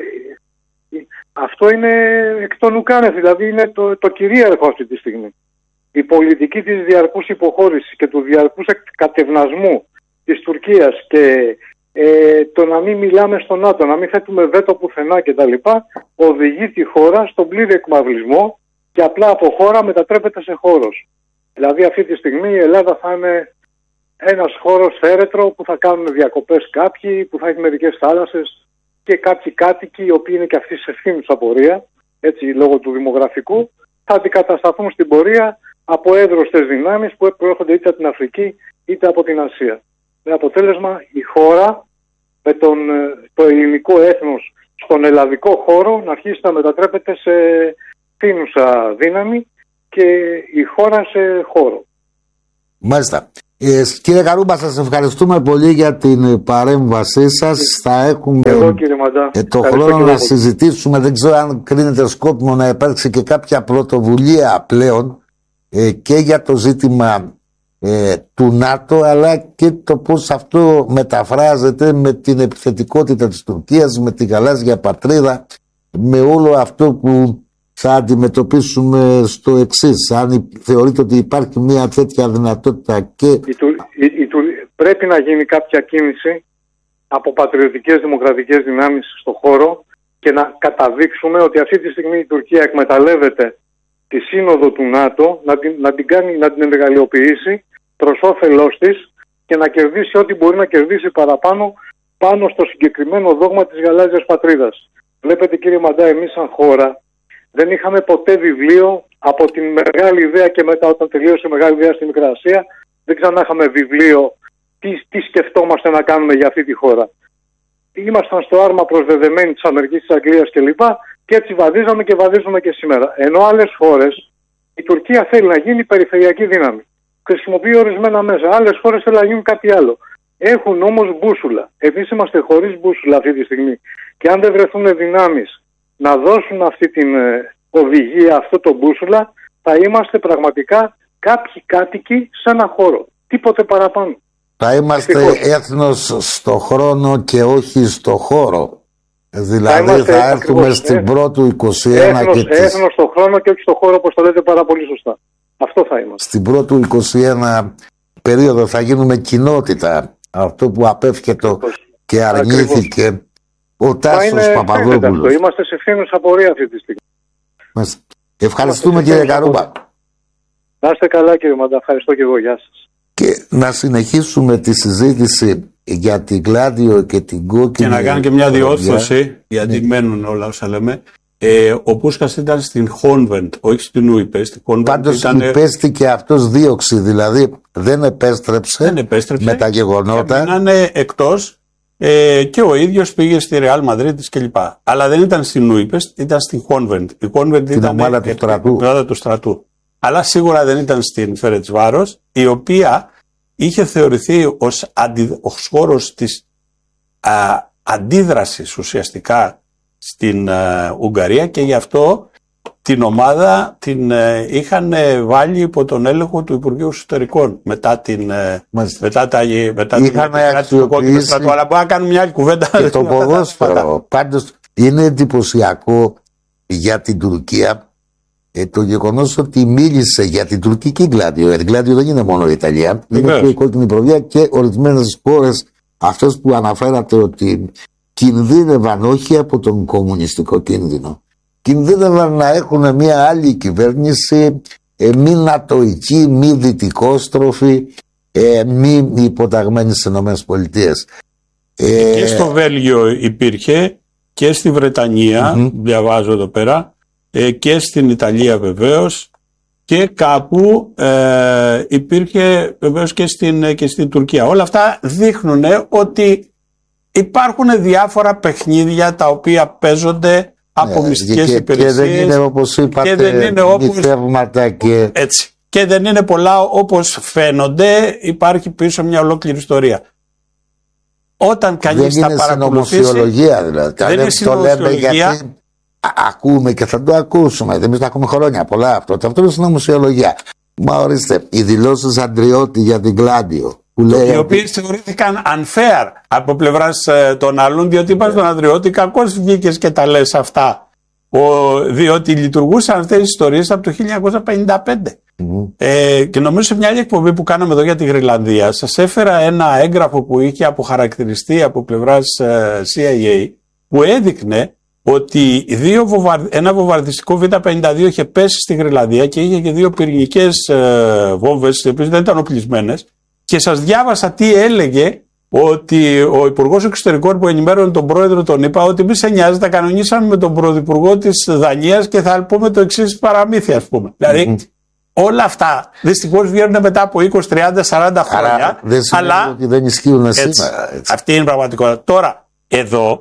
αυτό είναι εκ των ουκάνευ, δηλαδή είναι το, το κυρίαρχο αυτή τη στιγμή. Η πολιτική της διαρκούς υποχώρησης και του διαρκούς κατευνασμού της Τουρκίας και ε, το να μην μιλάμε στο ΝΑΤΟ, να μην θέτουμε βέτο πουθενά κτλ., οδηγεί τη χώρα στον πλήρη εκμαυλισμό και απλά από χώρα μετατρέπεται σε χώρος. Δηλαδή αυτή τη στιγμή η Ελλάδα θα είναι ένας χώρος θέρετρο που θα κάνουν διακοπές κάποιοι, που θα έχει μερικές θάλασσες και κάποιοι κάτοικοι, οι οποίοι είναι και αυτοί σε ευθύνη τους απορία, έτσι λόγω του δημογραφικού, θα αντικατασταθούν στην πορεία από εύρωστες δυνάμεις που προέρχονται είτε από την Αφρική είτε από την Ασία. Με αποτέλεσμα η χώρα με τον, το ελληνικό έθνος στο στον ελλαδικό χώρο να αρχίσει να μετατρέπεται σε φθήνουσα δύναμη και η χώρα σε χώρο. Μάλιστα. Ε, κύριε Καρούμπα, σας ευχαριστούμε πολύ για την παρέμβασή σας. Θα έχουμε Εδώ, κύριε Μαντά. Ε, το χρόνο να συζητήσουμε. Δεν ξέρω αν κρίνεται σκόπιμο να υπάρξει και κάποια πρωτοβουλία πλέον ε, και για το ζήτημα ε, του ΝΑΤΟ, αλλά και το πώς αυτό μεταφράζεται με την επιθετικότητα της Τουρκίας, με τη γαλάζια πατρίδα, με όλο αυτό που θα αντιμετωπίσουμε στο εξής. Αν θεωρείτε ότι υπάρχει μια τέτοια δυνατότητα και... Η, η, η, πρέπει να γίνει κάποια κίνηση από πατριωτικές δημοκρατικές δυνάμεις στο χώρο και να καταδείξουμε ότι αυτή τη στιγμή η Τουρκία εκμεταλλεύεται τη σύνοδο του ΝΑΤΟ, να την, να την, κάνει, να την εργαλειοποιήσει προς όφελός της και να κερδίσει ό,τι μπορεί να κερδίσει παραπάνω πάνω στο συγκεκριμένο δόγμα της γαλάζιας πατρίδας. Βλέπετε, κύριε Μαντά, εμείς σαν χώρα δεν είχαμε ποτέ βιβλίο από την μεγάλη ιδέα και μετά, όταν τελείωσε η μεγάλη ιδέα στη Μικρά Ασία, δεν ξανά είχαμε βιβλίο τι, τι σκεφτόμαστε να κάνουμε για αυτή τη χώρα. Ήμασταν στο άρμα προσδεδεμένοι της Αμερικής, της Αγγλίας κλπ. Και έτσι βαδίζαμε και βαδίζουμε και σήμερα. Ενώ άλλες χώρες, η Τουρκία θέλει να γίνει περιφερειακή δύναμη. Χρησιμοποιεί ορισμένα μέσα. Άλλες χώρες θέλουν να γίνουν κάτι άλλο. Έχουν όμως μπούσουλα. Εμείς είμαστε χωρίς μπούσουλα αυτή τη στιγμή. Και αν δεν βρεθούν δυνάμεις να δώσουν αυτή την ε, οδηγία, αυτό το μπούσουλα, θα είμαστε πραγματικά κάποιοι κάτοικοι σε ένα χώρο. Τίποτε παραπάνω. Θα είμαστε Ευτυχώς. έθνος στο χρόνο και όχι στο χώρο. Δηλαδή θα, θα έρθουμε ακριβώς, στην ε, πρώτου είκοσι ένα έθνος, και τις... έθνος στο χρόνο και όχι στο χώρο, όπως το λέτε πάρα πολύ σωστά. Αυτό θα είμαστε. Στην πρώτου είκοσι ένα περίοδο θα γίνουμε κοινότητα. Αυτό που απέφυγε και αρνήθηκε ακριβώς. Ο Τάσος Παπαδόπουλος. Είμαστε σε ευθύνους απορία αυτή τη στιγμή. Μας... Ευχαριστούμε, κύριε Καρούμπα. Να είστε καλά, κύριε Μαντά. Ευχαριστώ και εγώ. Γεια σας. Και να συνεχίσουμε τη συζήτηση για την Γκλάντιο και την κόκκινη. Και να κάνω και μια διόρθωση, γιατί ναι. μένουν όλα όσα λέμε. Ε, ο Πούσκας ήταν στην Χόνβεντ, όχι στην Ουιπέστη. Πάντως ήταν... υπέστηκε αυτός δίωξη, δηλαδή δεν επέστρεψε, δεν επέστρεψε με τα γεγονότα. Έμειναν εκτός ε, και ο ίδιος πήγε στη Ρεάλ Μαδρίτης κλπ. Αλλά δεν ήταν στην Ουιπέστ, ήταν στην Χόνβεντ. Η Χόνβεντ την ήταν ομάδα του στρατού. του στρατού. Αλλά σίγουρα δεν ήταν στην Φερετσβάρος, η οποία είχε θεωρηθεί ως, αντι... ως χώρος της α, αντίδρασης ουσιαστικά στην α, Ουγγαρία, και γι' αυτό την ομάδα την α, είχαν βάλει υπό τον έλεγχο του Υπουργείου Εσωτερικών μετά την μετά τα, μετά είχαν αξιοποιήσει στρατού. Αλλά μπορούμε να κάνουμε μια άλλη κουβέντα και το ποδόσφαιρο. Πάντως είναι εντυπωσιακό για την Τουρκία Ε, το γεγονός ότι μίλησε για την τουρκική Γκλάντιο. Η Γκλάντιο δεν είναι μόνο η Ιταλία, είναι και η κόκκινη προβιά και ορισμένες χώρες, αυτές που αναφέρατε ότι κινδύνευαν όχι από τον κομμουνιστικό κίνδυνο, κινδύνευαν να έχουν μια άλλη κυβέρνηση, ε, μη νατοική, μη δυτικόστροφη, ε, μη υποταγμένη στις ΗΠΑ. Ε, και στο Βέλγιο υπήρχε και στη Βρετανία, mm-hmm. διαβάζω εδώ πέρα, και στην Ιταλία βεβαίως, και κάπου ε, υπήρχε βεβαίως και στην, και στην Τουρκία. Όλα αυτά δείχνουν ότι υπάρχουν διάφορα παιχνίδια τα οποία παίζονται από yeah, μυστικές και, υπηρεσίες, και δεν είναι όπως είπατε και δεν είναι όπως, και... έτσι, και δεν είναι πολλά όπως φαίνονται. Υπάρχει πίσω μια ολόκληρη ιστορία. Όταν κανείς τα παρακολουθήσει, δεν είναι συνωμοσιολογία δηλαδή. Δεν είναι συνωμοσιολογία. Ακούμε και θα το ακούσουμε. Εμείς τα ακούμε χρόνια πολλά αυτό. Αυτό είναι συνωμοσιολογία. Μα ορίστε, οι δηλώσεις Αντριώτη για την Γκλάντιο. Οι οποίες θεωρήθηκαν unfair από πλευράς ε, των άλλων, διότι είπαν στον Αντριώτη, κακώς βγήκες και τα λες αυτά. Ο, διότι λειτουργούσαν αυτές τις ιστορίες από το χίλια εννιακόσια πενήντα πέντε. Mm-hmm. Ε, και νομίζω σε μια άλλη εκπομπή που κάναμε εδώ για τη Γροιλανδία, σας έφερα ένα έγγραφο που είχε αποχαρακτηριστεί από πλευράς ε, σι άι έι, που έδειχνε ότι δύο βοβαρ... ένα βομβαρδιστικό βι πενήντα δύο είχε πέσει στη Γροιλανδία και είχε και δύο πυρηνικές ε, βόμβες, οι οποίες δεν ήταν οπλισμένες, και σας διάβασα τι έλεγε ότι ο Υπουργός Εξωτερικών που ενημέρωνε τον πρόεδρο τον είπα ότι μη σε νοιάζει, τα κανονίσαμε με τον πρωθυπουργό της Δανίας και θα πούμε το εξής παραμύθι, ας πούμε. Mm-hmm. Δηλαδή όλα αυτά δυστυχώς βγαίνουν μετά από είκοσι, τριάντα, σαράντα χρόνια, δεν αλλά ότι δεν ισχύουν έτσι, σήμερα. Έτσι. Αυτή είναι η πραγματικότητα. Τώρα εδώ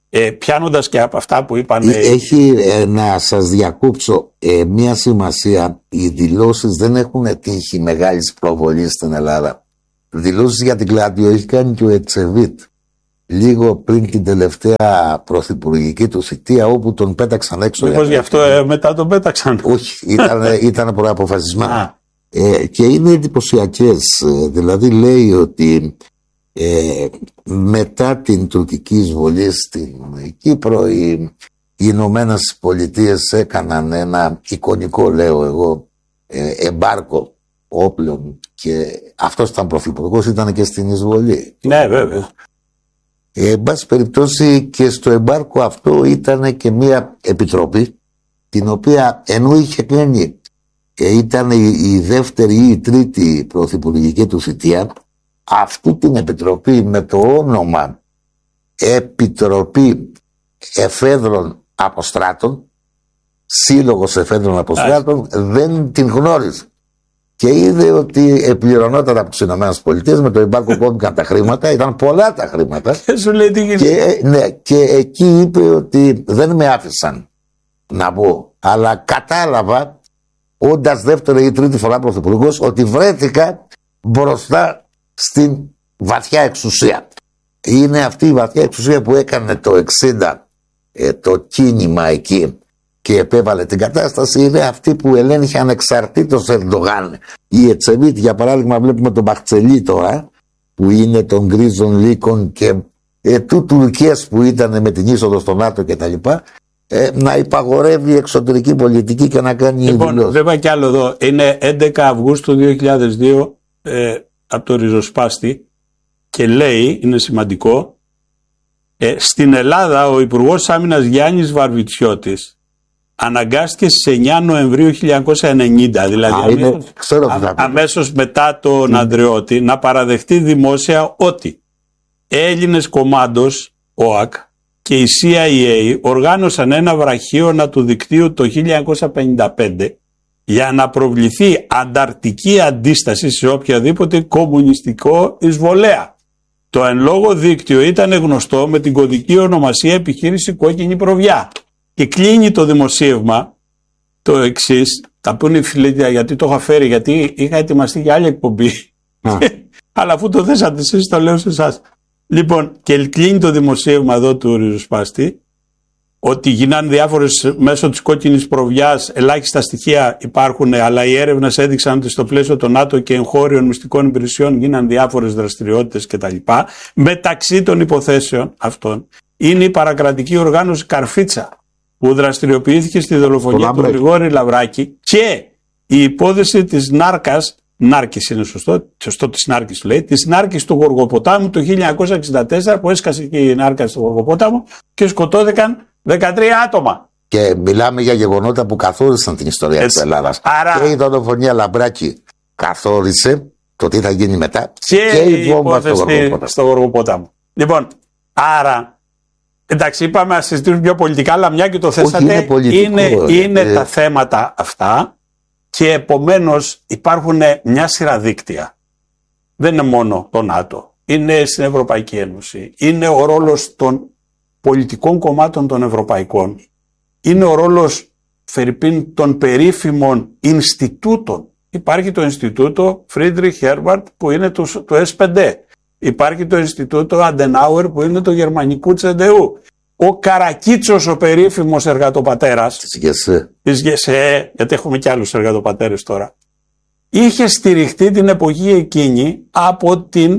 Ε, πιάνοντας και από αυτά που είπαν... Έχει, ε, να σας διακόψω, ε, μια σημασία. Οι δηλώσεις δεν έχουν τύχει μεγάλης προβολής στην Ελλάδα. Δηλώσεις για την Κλάντιο έχει κάνει και ο Ετσεβίτ λίγο πριν την τελευταία πρωθυπουργική του θητεία, όπου τον πέταξαν έξω. Μήπως γι' αυτό ε, μετά τον πέταξαν? Όχι, ήταν, ήταν προαποφασισμένο. Ε, και είναι εντυπωσιακές. Δηλαδή λέει ότι ε, μετά την τουρκική εισβολή στην Κύπρο οι, οι Ηνωμένες Πολιτείες έκαναν ένα εικονικό, λέω εγώ, ε, εμπάρκο όπλων, και αυτός ήταν πρωθυπουργός, ήταν και στην εισβολή. Ναι, βέβαια. Ε, εν πάση περιπτώσει, και στο εμπάρκο αυτό ήταν και μια επιτροπή, την οποία ενώ είχε κάνει, ε, ήταν η, η δεύτερη ή η τρίτη πρωθυπουργική του θητεία, αυτή την επιτροπή με το όνομα Επιτροπή Εφέδρων Αποστράτων, Σύλλογος Εφέδρων Αποστράτων, δεν την γνώριζε. Και είδε ότι επληρωνόταν από τις Ηνωμένες Πολιτείες με το εμπάρκο που έπαιρναν τα χρήματα, ήταν πολλά τα χρήματα. Και σου λέει τι γίνεται. Και, ναι, και εκεί είπε ότι δεν με άφησαν να μπω, αλλά κατάλαβα, όντας δεύτερη ή τρίτη φορά πρωθυπουργός, ότι βρέθηκα μπροστά στην βαθιά εξουσία. Είναι αυτή η βαθιά εξουσία που έκανε το εξήντα ε, το κίνημα εκεί και επέβαλε την κατάσταση. Είναι αυτή που ελέγχει ανεξαρτήτως Ερντογάν. Η Ετσεβίτ, για παράδειγμα, βλέπουμε τον Μπαχτσελή τώρα, που είναι των γκρίζων λύκων και ε, του Τουρκίας που ήταν με την είσοδο στο ΝΑΤΟ κτλ. Ε, να υπαγορεύει εξωτερική πολιτική και να κάνει λοιπόν, δηλώσεις. Βλέπα κι άλλο εδώ. Είναι έντεκα Αυγούστου δύο χιλιάδες δύο ε, από το ριζοσπάστη και λέει, είναι σημαντικό, ε, στην Ελλάδα ο Υπουργός Άμυνας Γιάννης Βαρβιτσιώτης αναγκάστηκε στις εννιά Νοεμβρίου χίλια εννιακόσια ενενήντα, δηλαδή Α, είναι, αμέσως, ξέρω α, αμέσως μετά τον mm. Ανδρεώτη, να παραδεχτεί δημόσια ότι Έλληνες κομμάντος, ΟΑΚ, και η σι άι έι οργάνωσαν ένα βραχίωνα του δικτύου το χίλια εννιακόσια πενήντα πέντε για να προβληθεί ανταρτική αντίσταση σε οποιαδήποτε κομμουνιστικό εισβολέα. Το εν λόγω δίκτυο ήταν γνωστό με την κωδική ονομασία επιχείρηση Κόκκινη Προβιά. Και κλείνει το δημοσίευμα το εξής, τα πούνε οι φίλοι, γιατί το είχα φέρει, γιατί είχα ετοιμαστεί για άλλη εκπομπή. Αλλά αφού το θέσατε εσείς, το λέω σε εσάς. Λοιπόν, και κλείνει το δημοσίευμα εδώ του ριζοσπάστη, ότι γίνανε διάφορες μέσω της Κόκκινης Προβιάς, ελάχιστα στοιχεία υπάρχουν, αλλά οι έρευνες έδειξαν ότι στο πλαίσιο των ΝΑΤΟ και εγχώριων μυστικών υπηρεσιών γίνανε διάφορες δραστηριότητες κτλ. Μεταξύ των υποθέσεων αυτών είναι η παρακρατική οργάνωση Καρφίτσα, που δραστηριοποιήθηκε στη δολοφονία του Γρηγόρη Λαβράκη, και η υπόθεση της Νάρκας, Νάρκης είναι σωστό, σωστό της Νάρκης λέει, της Νάρκης του Γοργοποτάμου το χίλια εννιακόσια εξήντα τέσσερα, που έσκασε και η Νάρκα στο Γοργοπόταμο και σκοτώθηκαν δεκατρία άτομα. Και μιλάμε για γεγονότα που καθόρισαν την ιστορία Έτσι. της Ελλάδας. Άρα... Και η δολοφονία Λαμπράκη καθόρισε το τι θα γίνει μετά, και, και η βόμβα στο Γοργοπόταμο. στο Γοργοπόταμο. Λοιπόν, άρα... Εντάξει, είπαμε να συζητήσουμε πιο πολιτικά, αλλά μια και το θέσατε, είναι, πολιτικό, είναι, είναι ε... τα θέματα αυτά, και επομένως υπάρχουν μια σειρά δίκτυα. Δεν είναι μόνο το ΝΑΤΟ, είναι στην Ευρωπαϊκή Ένωση, είναι ο ρόλος των πολιτικών κομμάτων των ευρωπαϊκών, είναι ο ρόλος φερειπίν των περίφημων Ινστιτούτων. Υπάρχει το Ινστιτούτο Φρίντριχ Χέρμπαρτ που είναι το, το ες πέντε. Υπάρχει το Ινστιτούτο Αντενάουερ που είναι το γερμανικού Τσεντεού. Ο Καρακίτσος, ο περίφημος εργατοπατέρας της ΓΕΣΕ, της ΓΕΣΕ, γιατί έχουμε και άλλους εργατοπατέρες τώρα, είχε στηριχτεί την εποχή εκείνη από την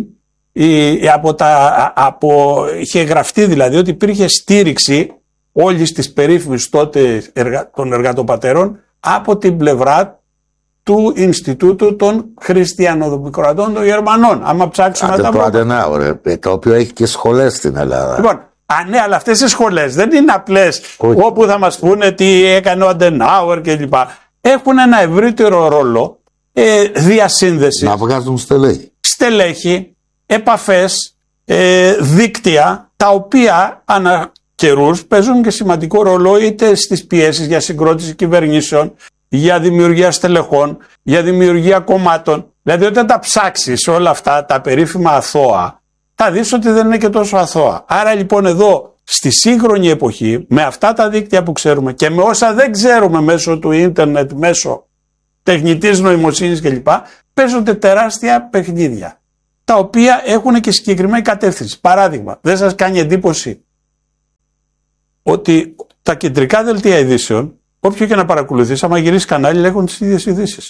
από τα, από, είχε γραφτεί δηλαδή ότι υπήρχε στήριξη όλης της περίφημης τότε εργα, των εργατοπατέρων από την πλευρά του Ινστιτούτου των Χριστιανοδημοκρατών των Γερμανών. Άμα ψάξουμε Άντε τα το Αντενάουρ, το οποίο έχει και σχολές στην Ελλάδα. Λοιπόν, α, ναι, αλλά αυτές οι σχολές δεν είναι απλές όπου θα μας πούνε τι έκανε ο Αντενάουρ κλπ. Έχουν ένα ευρύτερο ρόλο ε, διασύνδεση. Να βγάζουν στελέχη. Στελέχη, επαφές, ε, δίκτυα, τα οποία ανά καιρούς παίζουν και σημαντικό ρόλο είτε στις πιέσεις για συγκρότηση κυβερνήσεων, για δημιουργία στελεχών, για δημιουργία κομμάτων. Δηλαδή όταν τα ψάξεις όλα αυτά τα περίφημα αθώα, θα δεις ότι δεν είναι και τόσο αθώα. Άρα λοιπόν εδώ στη σύγχρονη εποχή, με αυτά τα δίκτυα που ξέρουμε και με όσα δεν ξέρουμε μέσω του ίντερνετ, μέσω τεχνητής νοημοσύνης κλπ, παίζονται τεράστια παιχνίδια, τα οποία έχουν και συγκεκριμένη κατεύθυνση. Παράδειγμα, δεν σας κάνει εντύπωση ότι τα κεντρικά δελτία ειδήσεων, όποιο και να παρακολουθείς, άμα γυρίσει κανάλι, λέγουν τις ίδιες ειδήσεις.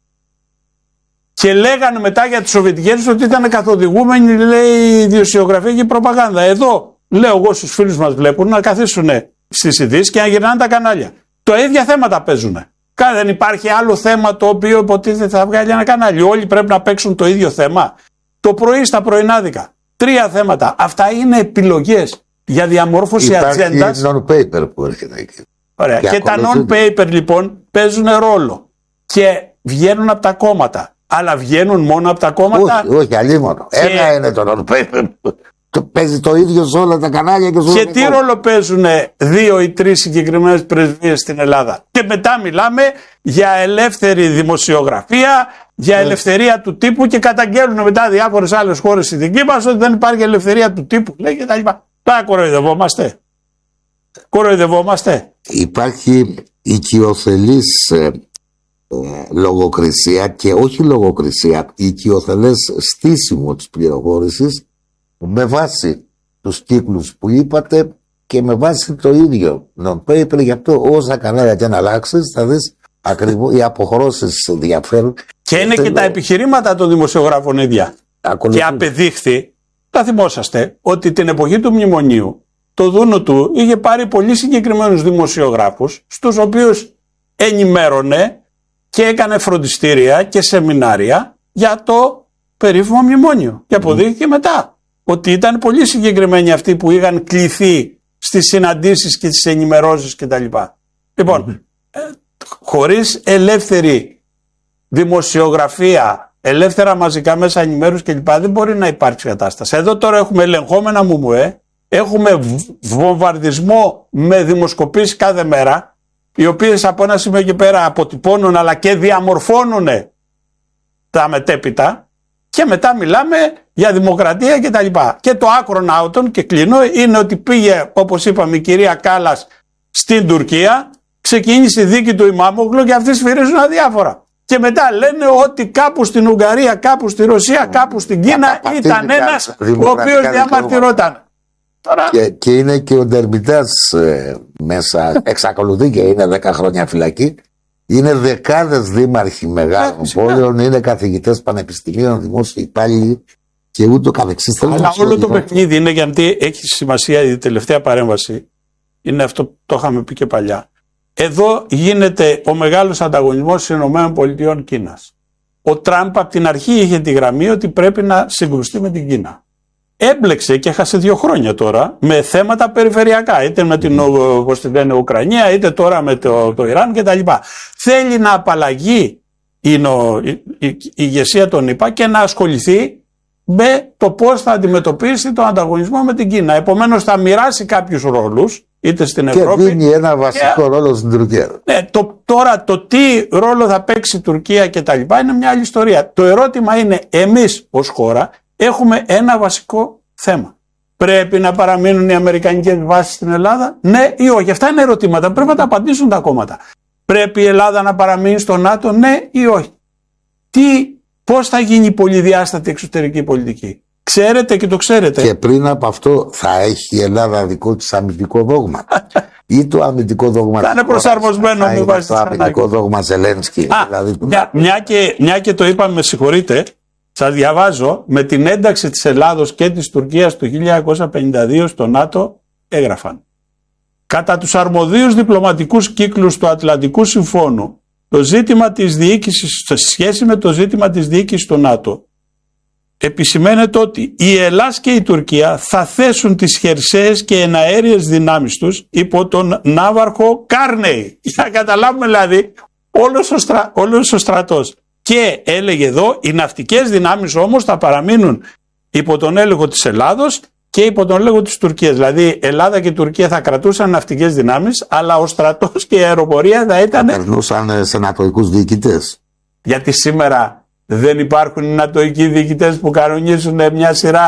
Και λέγανε μετά για τις Σοβιετικές ότι ήταν καθοδηγούμενη, λέει, ιδιοσιογραφία και προπαγάνδα. Εδώ, λέω εγώ στους φίλους μας, βλέπουν να καθίσουν στις ειδήσεις και να γυρνάνε τα κανάλια. Το ίδια θέματα παίζουν. Δεν υπάρχει άλλο θέμα το οποίο υποτίθεται θα βγάλει ένα κανάλι. Όλοι πρέπει να παίξουν το ίδιο θέμα. Το πρωί στα πρωινάδικα. Τρία θέματα. Αυτά είναι επιλογές για διαμόρφωση ατζέντας. Υπάρχει non-paper που έρχεται εκεί. Ωραία. Και, και τα non-paper λοιπόν παίζουν ρόλο. Και βγαίνουν από τα κόμματα. Αλλά βγαίνουν μόνο από τα κόμματα. Όχι, όχι, αλλήμωνο. Και... Ένα είναι το non-paper. Το παίζει το ίδιο σε όλα τα κανάλια και σε όλα Και τι ρόλο παίζουν δύο ή τρεις συγκεκριμένες πρεσβείες στην Ελλάδα. Και μετά μιλάμε για ελεύθερη δημοσιογραφία, για ελευθερία του τύπου και καταγγέλνουν μετά διάφορες άλλες χώρες στη δική μας ότι δεν υπάρχει ελευθερία του τύπου. Λέει και τα λοιπά. Τώρα κοροϊδευόμαστε. Κοροϊδευόμαστε. Υπάρχει οικειοθελής ε, ε, λογοκρισία και όχι λογοκρισία, οικειοθελές στήσιμο της πληροφόρησης με βάση τους κύκλους που είπατε και με βάση το ίδιο non-paper. Γι' αυτό όσα κανάλια και να αλλάξεις θα δεις ακριβώς οι αποχρώσεις διαφέρουν. Και είναι και, και τα επιχειρήματα των δημοσιογράφων ίδια. Ακολουθούν. Και απεδείχθη, τα θυμόσαστε, ότι την εποχή του μνημονίου το Δούνο του είχε πάρει πολύ συγκεκριμένους δημοσιογράφους, στους οποίους ενημέρωνε και έκανε φροντιστήρια και σεμινάρια για το περίφημο μνημόνιο. Και αποδείχθηκε mm. μετά ότι ήταν πολύ συγκεκριμένοι αυτοί που είχαν κληθεί στις συναντήσεις και στις ενημερώσεις κτλ. Λοιπόν, mm. ε, χωρίς ελεύθερη δημοσιογραφία, ελεύθερα μαζικά μέσα ενημέρωσης κλπ. Δεν μπορεί να υπάρξει κατάσταση. Εδώ τώρα έχουμε ελεγχόμενα μουμουέ, έχουμε βομβαρδισμό με δημοσκοπήσεις κάθε μέρα, οι οποίες από ένα σημείο και πέρα αποτυπώνουν αλλά και διαμορφώνουν τα μετέπειτα. Και μετά μιλάμε για δημοκρατία και τα λοιπά. Και το άκρον άουτον, και κλείνω, είναι ότι πήγε, όπως είπαμε, η κυρία Κάλλας στην Τουρκία, ξεκίνησε η δίκη του Ιμάμογλου και αυτοί σφυρίζουν αδιάφορα. Και μετά λένε ότι κάπου στην Ουγγαρία, κάπου στη Ρωσία, κάπου στην Κίνα ήταν ένας ο οποίος διαμαρτυρόταν. Τώρα... Και, και είναι και ο Ντερμιτάς ε, μέσα, εξακολουθεί και είναι δέκα χρόνια φυλακή. Είναι δεκάδες δήμαρχοι μεγάλων πόλεων, είναι καθηγητές πανεπιστημίων, δημόσιοι υπάλληλοι και ούτω καθεξής. Αλλά όλο το παιχνίδι είναι, γιατί έχει σημασία η τελευταία παρέμβαση, είναι αυτό που το είχαμε πει και παλιά. Εδώ γίνεται ο μεγάλος ανταγωνισμός στις ΗΠΑ Κίνας. Ο Τραμπ από την αρχή είχε τη γραμμή ότι πρέπει να συγκρουστεί με την Κίνα. Έμπλεξε και έχασε δύο χρόνια τώρα με θέματα περιφερειακά, είτε με την mm. Ουκρανία, είτε τώρα με το, το Ιράν κτλ. Θέλει να απαλλαγεί η, η, η, η ηγεσία των ΗΠΑ και να ασχοληθεί με το πώς θα αντιμετωπίσει τον ανταγωνισμό με την Κίνα. Επομένως θα μοιράσει κάποιους ρόλους, είτε στην και Ευρώπη. Και δίνει ένα βασικό και, ρόλο στην Τουρκία. Ναι, το, τώρα το τι ρόλο θα παίξει η Τουρκία κτλ. Είναι μια άλλη ιστορία. Το ερώτημα είναι, εμείς ως χώρα έχουμε ένα βασικό θέμα. Πρέπει να παραμείνουν οι αμερικανικές βάσεις στην Ελλάδα, ναι ή όχι? Αυτά είναι ερωτήματα. Πρέπει να τα απαντήσουν τα κόμματα. Πρέπει η Ελλάδα να παραμείνει στο ΝΑΤΟ, ναι ή όχι? Τι, πώς θα γίνει η πολυδιάστατη εξωτερική πολιτική? Ξέρετε και το ξέρετε. Και πριν από αυτό θα έχει η Ελλάδα δικό της αμυντικό δόγμα. Ή το αμυντικό δόγμα θα είναι προσαρμοσμένο με βάση το αμυντικό δόγμα Ζελένσκι. Δηλαδή... Μια, μια, και, μια και το είπαμε, με συγχωρείτε, σας διαβάζω, με την ένταξη της Ελλάδος και της Τουρκίας το χίλια εννιακόσια πενήντα δύο στο ΝΑΤΟ έγραφαν: κατά τους αρμοδίους διπλωματικούς κύκλους του Ατλαντικού Συμφώνου, το ζήτημα της διοίκησης, σε σχέση με το ζήτημα της διοίκησης στο ΝΑΤΟ, επισημαίνεται ότι η Ελλάς και η Τουρκία θα θέσουν τις χερσαίες και εναέριες δυνάμεις τους υπό τον ναύαρχο Κάρνεϊ. Για να καταλάβουμε δηλαδή όλος ο, στρα, όλος ο στρατός. Και έλεγε εδώ, οι ναυτικές δυνάμεις όμως θα παραμείνουν υπό τον έλεγχο της Ελλάδος και υπό τον έλεγχο της Τουρκίας. Δηλαδή Ελλάδα και η Τουρκία θα κρατούσαν ναυτικές δυνάμεις, αλλά ο στρατός και η αεροπορία θα ήταν... Θα περνούσαν σε νατοικούς διοικητές. Γιατί σήμερα δεν υπάρχουν οι νατοικοί διοικητές που κανονίζουν μια σειρά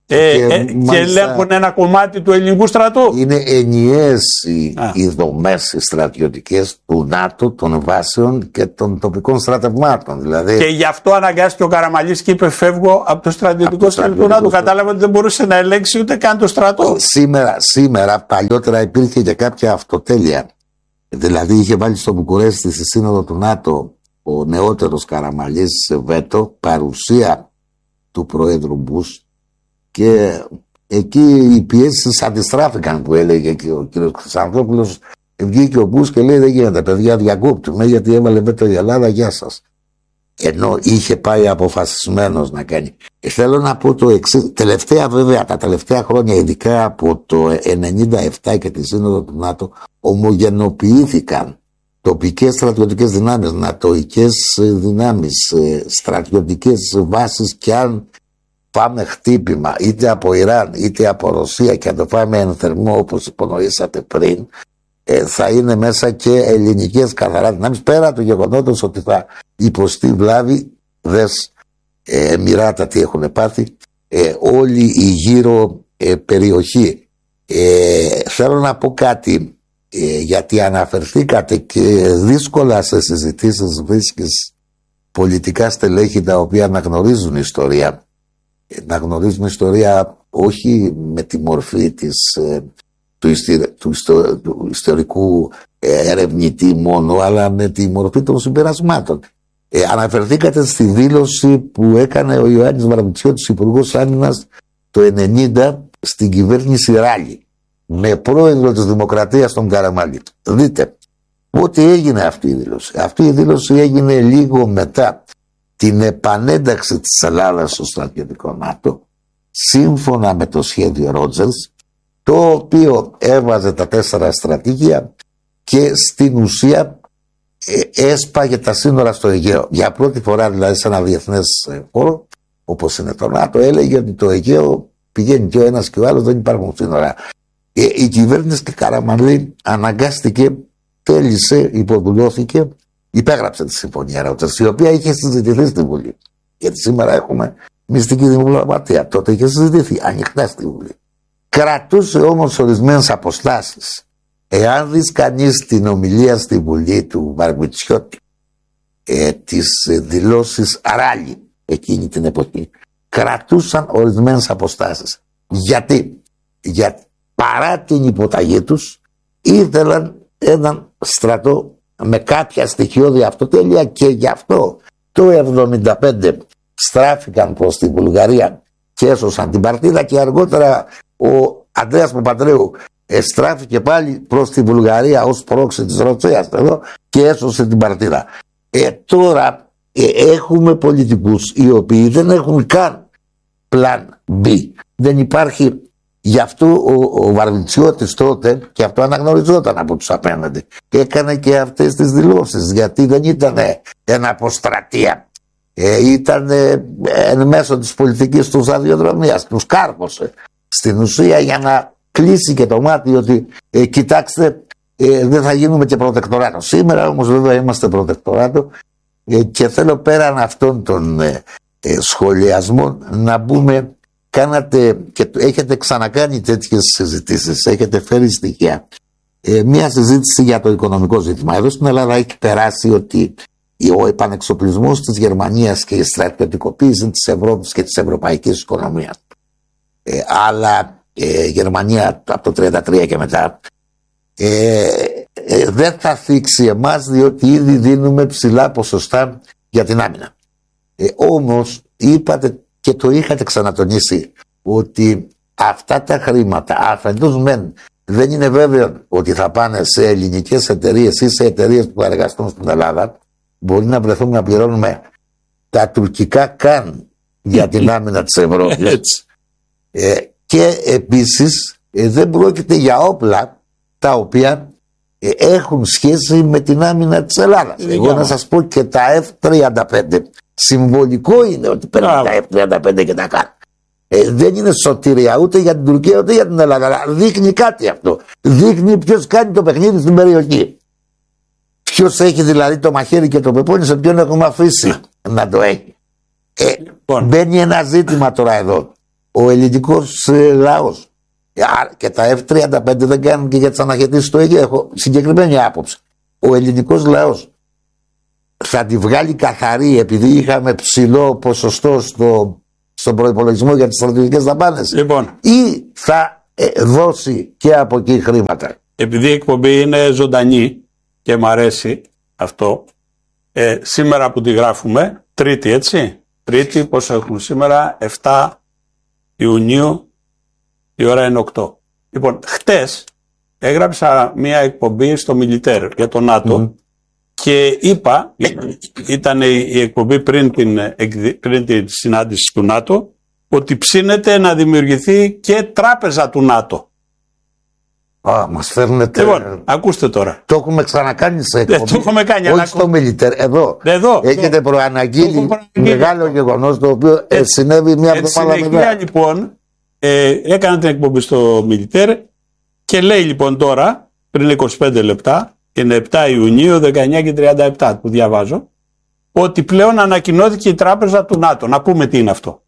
ε, και, ε, μάλιστα, και ελέγχουν ένα κομμάτι του ελληνικού στρατού. Είναι ενιαίες οι, οι δομές οι στρατιωτικές του ΝΑΤΟ, των βάσεων και των τοπικών στρατευμάτων. Δηλαδή, και γι' αυτό αναγκάστηκε ο Καραμανλής και είπε φεύγω από το στρατιωτικό στρατό του ΝΑΤΟ. Κατάλαβε ότι δεν μπορούσε να ελέγξει ούτε καν το στρατό. Σήμερα, σήμερα παλιότερα υπήρχε και κάποια αυτοτέλεια. Δηλαδή είχε βάλει στο Βουκουρέστι στη σύνοδο του ΝΑΤΟ ο νεότερος Καραμανλής βέτο, παρουσία του Προέδρου Μπούς, και εκεί οι πιέσεις αντιστράφηκαν, που έλεγε και ο κ. Χρυσανθόπουλος. Βγήκε ο Μπούς και λέει δεν γίνεται παιδιά, διακόπτουμε γιατί έβαλε βέτο η Ελλάδα, γεια σας. Ενώ είχε πάει αποφασισμένος να κάνει. Και θέλω να πω το εξής, τελευταία βέβαια, τα τελευταία χρόνια, ειδικά από το ενενήντα επτά και τη σύνοδο του ΝΑΤΟ, ομογενοποιήθηκαν τοπικές στρατιωτικές δυνάμεις, νατοικές δυνάμεις, στρατιωτικές βάσεις, και αν πάμε χτύπημα είτε από Ιράν είτε από Ρωσία και αν το πάμε εν θερμό όπως υπονοήσατε πριν, ε, θα είναι μέσα και ελληνικές καθαρά δυνάμεις, πέρα του γεγονότος ότι θα υποστεί βλάβη, δες ε, Εμιράτα τι έχουν πάθει, ε, όλη η γύρω ε, περιοχή. Ε, θέλω να πω κάτι, ε, γιατί αναφερθήκατε και δύσκολα σε συζητήσεις βρίσκεις πολιτικά στελέχη τα οποία αναγνωρίζουν ιστορία. Να γνωρίζουν ιστορία όχι με τη μορφή της, του, ιστη, του, ιστο, του ιστορικού ερευνητή μόνο, αλλά με τη μορφή των συμπερασμάτων. Ε, αναφερθήκατε στη δήλωση που έκανε ο Ιωάννης Βαρβιτσιώτης, Υπουργός Άμυνας, το ενενήντα στην κυβέρνηση Ράλη, με πρόεδρο της Δημοκρατίας τον Καραμανλή. Δείτε πότε έγινε αυτή η δήλωση. Αυτή η δήλωση έγινε λίγο μετά την επανένταξη της Ελλάδας στο στρατιωτικό ΝΑΤΟ, σύμφωνα με το σχέδιο Ρότζερς, το οποίο έβαζε τα τέσσερα στρατηγία και στην ουσία ε, έσπαγε τα σύνορα στο Αιγαίο. Για πρώτη φορά δηλαδή σε ένα διεθνές χώρο όπως είναι το ΝΑΤΟ, έλεγε ότι το Αιγαίο πηγαίνει και ο ένας και ο άλλος, δεν υπάρχουν σύνορα. Ε, η κυβέρνηση και Καραμανλή αναγκάστηκε, τέλεισε, υποδουλώθηκε, υπέγραψε τη συμφωνία Ρότζερς, η οποία είχε συζητηθεί στη Βουλή. Γιατί σήμερα έχουμε μυστική διπλωματία. Τότε είχε συζητηθεί ανοιχτά στη Βουλή. Κρατούσε όμως ορισμένες αποστάσεις. Εάν δεις κανείς την ομιλία στη Βουλή του Βαρβιτσιώτη, ε, τις δηλώσεις Ράλη εκείνη την εποχή, κρατούσαν ορισμένες αποστάσεις. Γιατί? Γιατί παρά την υποταγή τους ήθελαν έναν στρατό με κάποια στοιχειώδη αυτοτέλεια, και γι' αυτό το εβδομήντα πέντε στράφηκαν προς τη Βουλγαρία και έσωσαν την παρτίδα, και αργότερα ο Ανδρέας Παπανδρέου στράφηκε πάλι προς τη Βουλγαρία ως πρόξη της Ρωσίας εδώ και έσωσε την παρτίδα. Ε, τώρα ε, έχουμε πολιτικούς οι οποίοι δεν έχουν καν πλάν B. Δεν υπάρχει. Γι' αυτό ο, ο Βαρβιτσιώτης τότε, και αυτό αναγνωριζόταν από τους απέναντι, και έκανε και αυτές τις δηλώσεις, γιατί δεν ήταν ένα αποστρατεία, ε, ήταν ε, εν μέσω της πολιτικής του σταδιοδρομίας, τους κάρπωσε στην ουσία για να κλείσει και το μάτι ότι ε, κοιτάξτε, ε, δεν θα γίνουμε και προτεκτοράτο. Σήμερα όμως βέβαια είμαστε προτεκτοράτο, ε, και θέλω πέραν αυτών των ε, ε, σχολιασμών να μπούμε. Κάνατε και έχετε ξανακάνει τέτοιες συζητήσεις, έχετε φέρει στοιχεία. Ε, μία συζήτηση για το οικονομικό ζήτημα. Εδώ στην Ελλάδα έχει περάσει ότι ο επανεξοπλισμός της Γερμανίας και η στρατιωτικοποίηση της Ευρώπης και της ευρωπαϊκής οικονομίας. Ε, αλλά ε, Γερμανία από το τριάντα τρία και μετά ε, ε, δεν θα θίξει εμάς, διότι ήδη δίνουμε ψηλά ποσοστά για την άμυνα. Ε, όμως είπατε και το είχατε ξανατονίσει ότι αυτά τα χρήματα αφεντός μεν δεν είναι βέβαιο ότι θα πάνε σε ελληνικές εταιρείες ή σε εταιρείες που θα εργαστούν στην Ελλάδα. Μπορεί να βρεθούμε να πληρώνουμε τα τουρκικά καν για την άμυνα της Ευρώπης. ε, και επίσης ε, δεν πρόκειται για όπλα τα οποία ε, έχουν σχέση με την άμυνα της Ελλάδας. Εγώ να σας πω και τα εφ τριάντα πέντε. Συμβολικό είναι ότι παίρνουν τα εφ τριάντα πέντε και τα κάνουν. Ε, δεν είναι σωτηρία ούτε για την Τουρκία ούτε για την Ελλάδα. Αλλά δείχνει κάτι αυτό. Δείχνει ποιος κάνει το παιχνίδι στην περιοχή. Ποιος έχει δηλαδή το μαχαίρι και το πεπόνι, σε ποιον έχουμε αφήσει να το έχει. Ε, λοιπόν. Μπαίνει ένα ζήτημα τώρα εδώ. ο ελληνικός ε, λαός και τα εφ τριάντα πέντε δεν κάνουν και για τις αναχαιτήσεις στο Αιγαίο. Έχω συγκεκριμένη άποψη. Ο ελληνικός λαός θα τη βγάλει καθαρή επειδή είχαμε ψηλό ποσοστό στο, στον προϋπολογισμό για τις στρατιωτικές δαπάνες, Λοιπόν, ή θα ε, δώσει και από εκεί χρήματα? επειδή η εκπομπή είναι ζωντανή και μ' αρέσει αυτό, ε, σήμερα που τη γράφουμε, Τρίτη, έτσι, Τρίτη, πόσο έχουμε σήμερα, εφτά Ιουνίου, η ώρα είναι οκτώ. Λοιπόν, χτες έγραψα μια εκπομπή στο Μιλιτέρ για το ΝΑΤΟ mm. και είπα, ήταν η εκπομπή πριν την, πριν την συνάντηση του ΝΑΤΟ, ότι ψήνεται να δημιουργηθεί και τράπεζα του ΝΑΤΟ. Α, μας φέρνετε. Λοιπόν, ακούστε τώρα. Το έχουμε ξανακάνει σε εκπομπή. Δεν το έχουμε κάνει. Όχι στο Μιλιτέρ, εδώ. εδώ Έχετε εδώ. προαναγγείλει μεγάλο γεγονός, το οποίο ε, συνέβη μια εβδομάδα μετά. Συνεχεία λοιπόν, ε, έκανα την εκπομπή στο Μιλιτέρ και λέει λοιπόν τώρα, πριν είκοσι πέντε λεπτά, είναι επτά Ιουνίου, δεκαεννιά και τριάντα επτά που διαβάζω, ότι πλέον ανακοινώθηκε η τράπεζα του ΝΑΤΟ. Να πούμε τι είναι αυτό.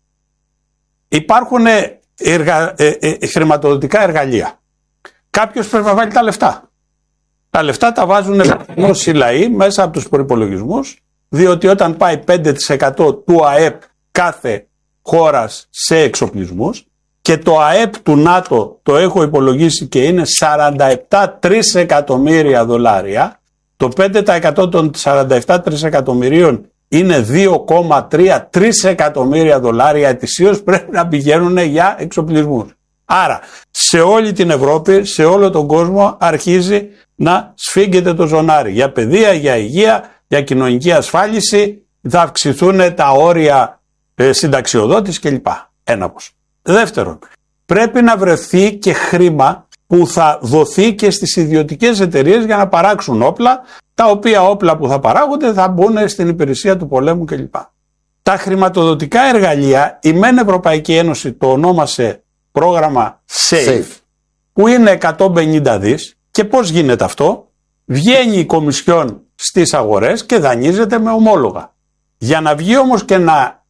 Υπάρχουν εργα, ε, ε, χρηματοδοτικά εργαλεία. Κάποιος πρέπει να βάλει τα λεφτά. Τα λεφτά τα βάζουν οι λαοί μέσα από τους προϋπολογισμούς, διότι όταν πάει πέντε τοις εκατό του ΑΕΠ κάθε χώρας σε εξοπλισμούς, και το ΑΕΠ του ΝΑΤΟ το έχω υπολογίσει και είναι σαράντα επτά τρισεκατομμύρια δολάρια, το πέντε τοις εκατό των σαράντα επτά τρισεκατομμυρίων είναι δύο κόμμα τρία τρισεκατομμύρια δολάρια ετησίως, πρέπει να πηγαίνουν για εξοπλισμούς. Άρα, σε όλη την Ευρώπη, σε όλο τον κόσμο αρχίζει να σφίγγεται το ζωνάρι. Για παιδεία, για υγεία, για κοινωνική ασφάλιση, θα αυξηθούν τα όρια ε, συνταξιοδότης κλπ. Ένα πως. Δεύτερον, πρέπει να βρεθεί και χρήμα που θα δοθεί και στις ιδιωτικές εταιρείες για να παράξουν όπλα, τα οποία όπλα που θα παράγονται θα μπουν στην υπηρεσία του πολέμου κλπ. Τα χρηματοδοτικά εργαλεία, η ΜΕΝ Ευρωπαϊκή Ένωση το ονόμασε πρόγραμμα SAFE, Safe. που είναι εκατόν πενήντα δις, και πώς γίνεται αυτό? Βγαίνει η Κομισιόν στις αγορές και δανείζεται με ομόλογα. Για να βγει όμως και να,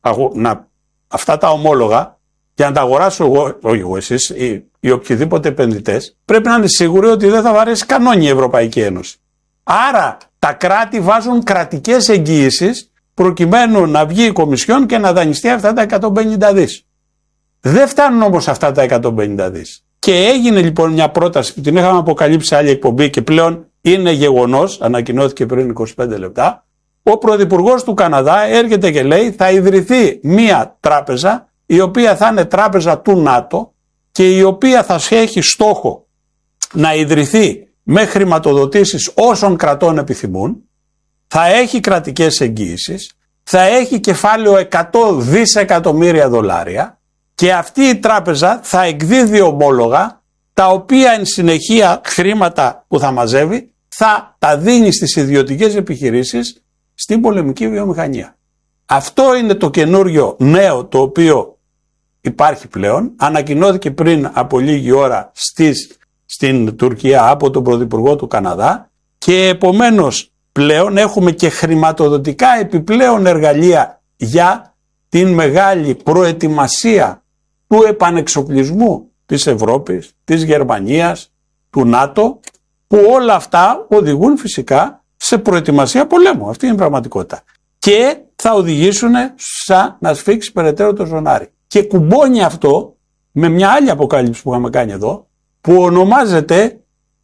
να αυτά τα ομόλογα, για να τα αγοράσω εγώ, όχι εγώ εσείς, ή, ή οποιοδήποτε επενδυτές, πρέπει να είναι σίγουροι ότι δεν θα βαρέσει κανόνι η Ευρωπαϊκή Ένωση. Άρα τα κράτη βάζουν κρατικές εγγύησεις προκειμένου να βγει η Κομισιόν και να δανειστεί αυτά τα εκατόν πενήντα δις. Δεν φτάνουν όμως αυτά τα εκατόν πενήντα δις. Και έγινε λοιπόν μια πρόταση που την είχαμε αποκαλύψει σε άλλη εκπομπή και πλέον είναι γεγονός, ανακοινώθηκε πριν είκοσι πέντε λεπτά. Ο Πρωθυπουργός του Καναδά έρχεται και λέει θα ιδρυθεί μια τράπεζα, η οποία θα είναι τράπεζα του ΝΑΤΟ και η οποία θα έχει στόχο να ιδρυθεί με χρηματοδοτήσεις όσων κρατών επιθυμούν, θα έχει κρατικές εγγύησεις, θα έχει κεφάλαιο εκατό δισεκατομμύρια δολάρια, και αυτή η τράπεζα θα εκδίδει ομόλογα, τα οποία εν συνεχεία χρήματα που θα μαζεύει θα τα δίνει στις ιδιωτικές επιχειρήσεις στην πολεμική βιομηχανία. Αυτό είναι το καινούριο νέο το οποίο υπάρχει πλέον. Ανακοινώθηκε πριν από λίγη ώρα στις, στην Τουρκία από τον Πρωθυπουργό του Καναδά και επομένως πλέον έχουμε και χρηματοδοτικά επιπλέον εργαλεία για την μεγάλη προετοιμασία του επανεξοπλισμού της Ευρώπης, της Γερμανίας, του ΝΑΤΟ, που όλα αυτά οδηγούν φυσικά σε προετοιμασία πολέμου. Αυτή είναι η πραγματικότητα. Και θα οδηγήσουν σαν να σφίξει περαιτέρω το ζωνάρι. Και κουμπώνει αυτό με μια άλλη αποκάλυψη που είχαμε κάνει εδώ, που ονομάζεται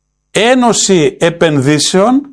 Ένωση Επενδύσεων,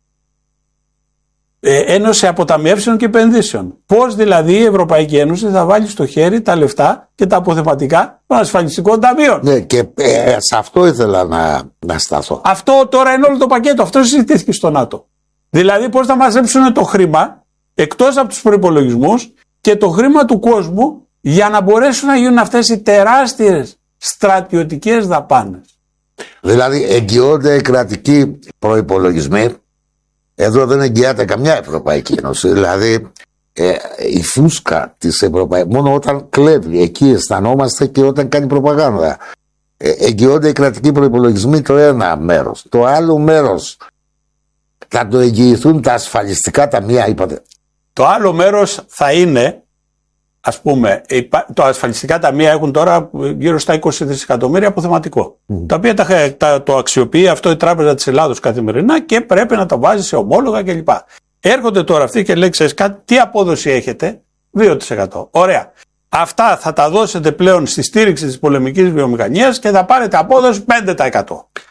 Ένωση Αποταμιεύσεων και Επενδύσεων. Πώς δηλαδή η Ευρωπαϊκή Ένωση θα βάλει στο χέρι τα λεφτά και τα αποθεματικά των ασφαλιστικών ταμείων. Ναι, και ε, σε αυτό ήθελα να, να σταθώ. Αυτό τώρα είναι όλο το πακέτο. Αυτό συζητήθηκε στο ΝΑΤΟ. Δηλαδή πώς θα μαζέψουν το χρήμα εκτός από τους προϋπολογισμούς και το χρήμα του κόσμου για να μπορέσουν να γίνουν αυτές οι τεράστιες στρατιωτικές δαπάνες. Δηλαδή εγγυώνται οι κρατικοί προϋπολογισμοί. Εδώ δεν εγγυάται καμιά Ευρωπαϊκή Ένωση. Δηλαδή ε, η φούσκα της Ευρωπαϊκής, μόνο όταν κλέβει, εκεί αισθανόμαστε, και όταν κάνει προπαγάνδα. Ε, εγγυώνται οι κρατικοί προϋπολογισμοί, το ένα μέρος. Το άλλο μέρος θα το εγγυηθούν τα ασφαλιστικά ταμεία, είπατε. Το άλλο μέρος θα είναι ας πούμε, τα ασφαλιστικά ταμεία έχουν τώρα γύρω στα είκοσι δισεκατομμύρια αποθεματικό. Mm. Τα οποία τα, τα, το αξιοποιεί αυτό η Τράπεζα της Ελλάδος καθημερινά και πρέπει να τα βάζει σε ομόλογα κλπ. Έρχονται τώρα αυτοί και λέει, ξέρεις κάτι, τι απόδοση έχετε, δύο τοις εκατό. Ωραία. Αυτά θα τα δώσετε πλέον στη στήριξη της πολεμικής βιομηχανίας και θα πάρετε απόδοση πέντε τοις εκατό.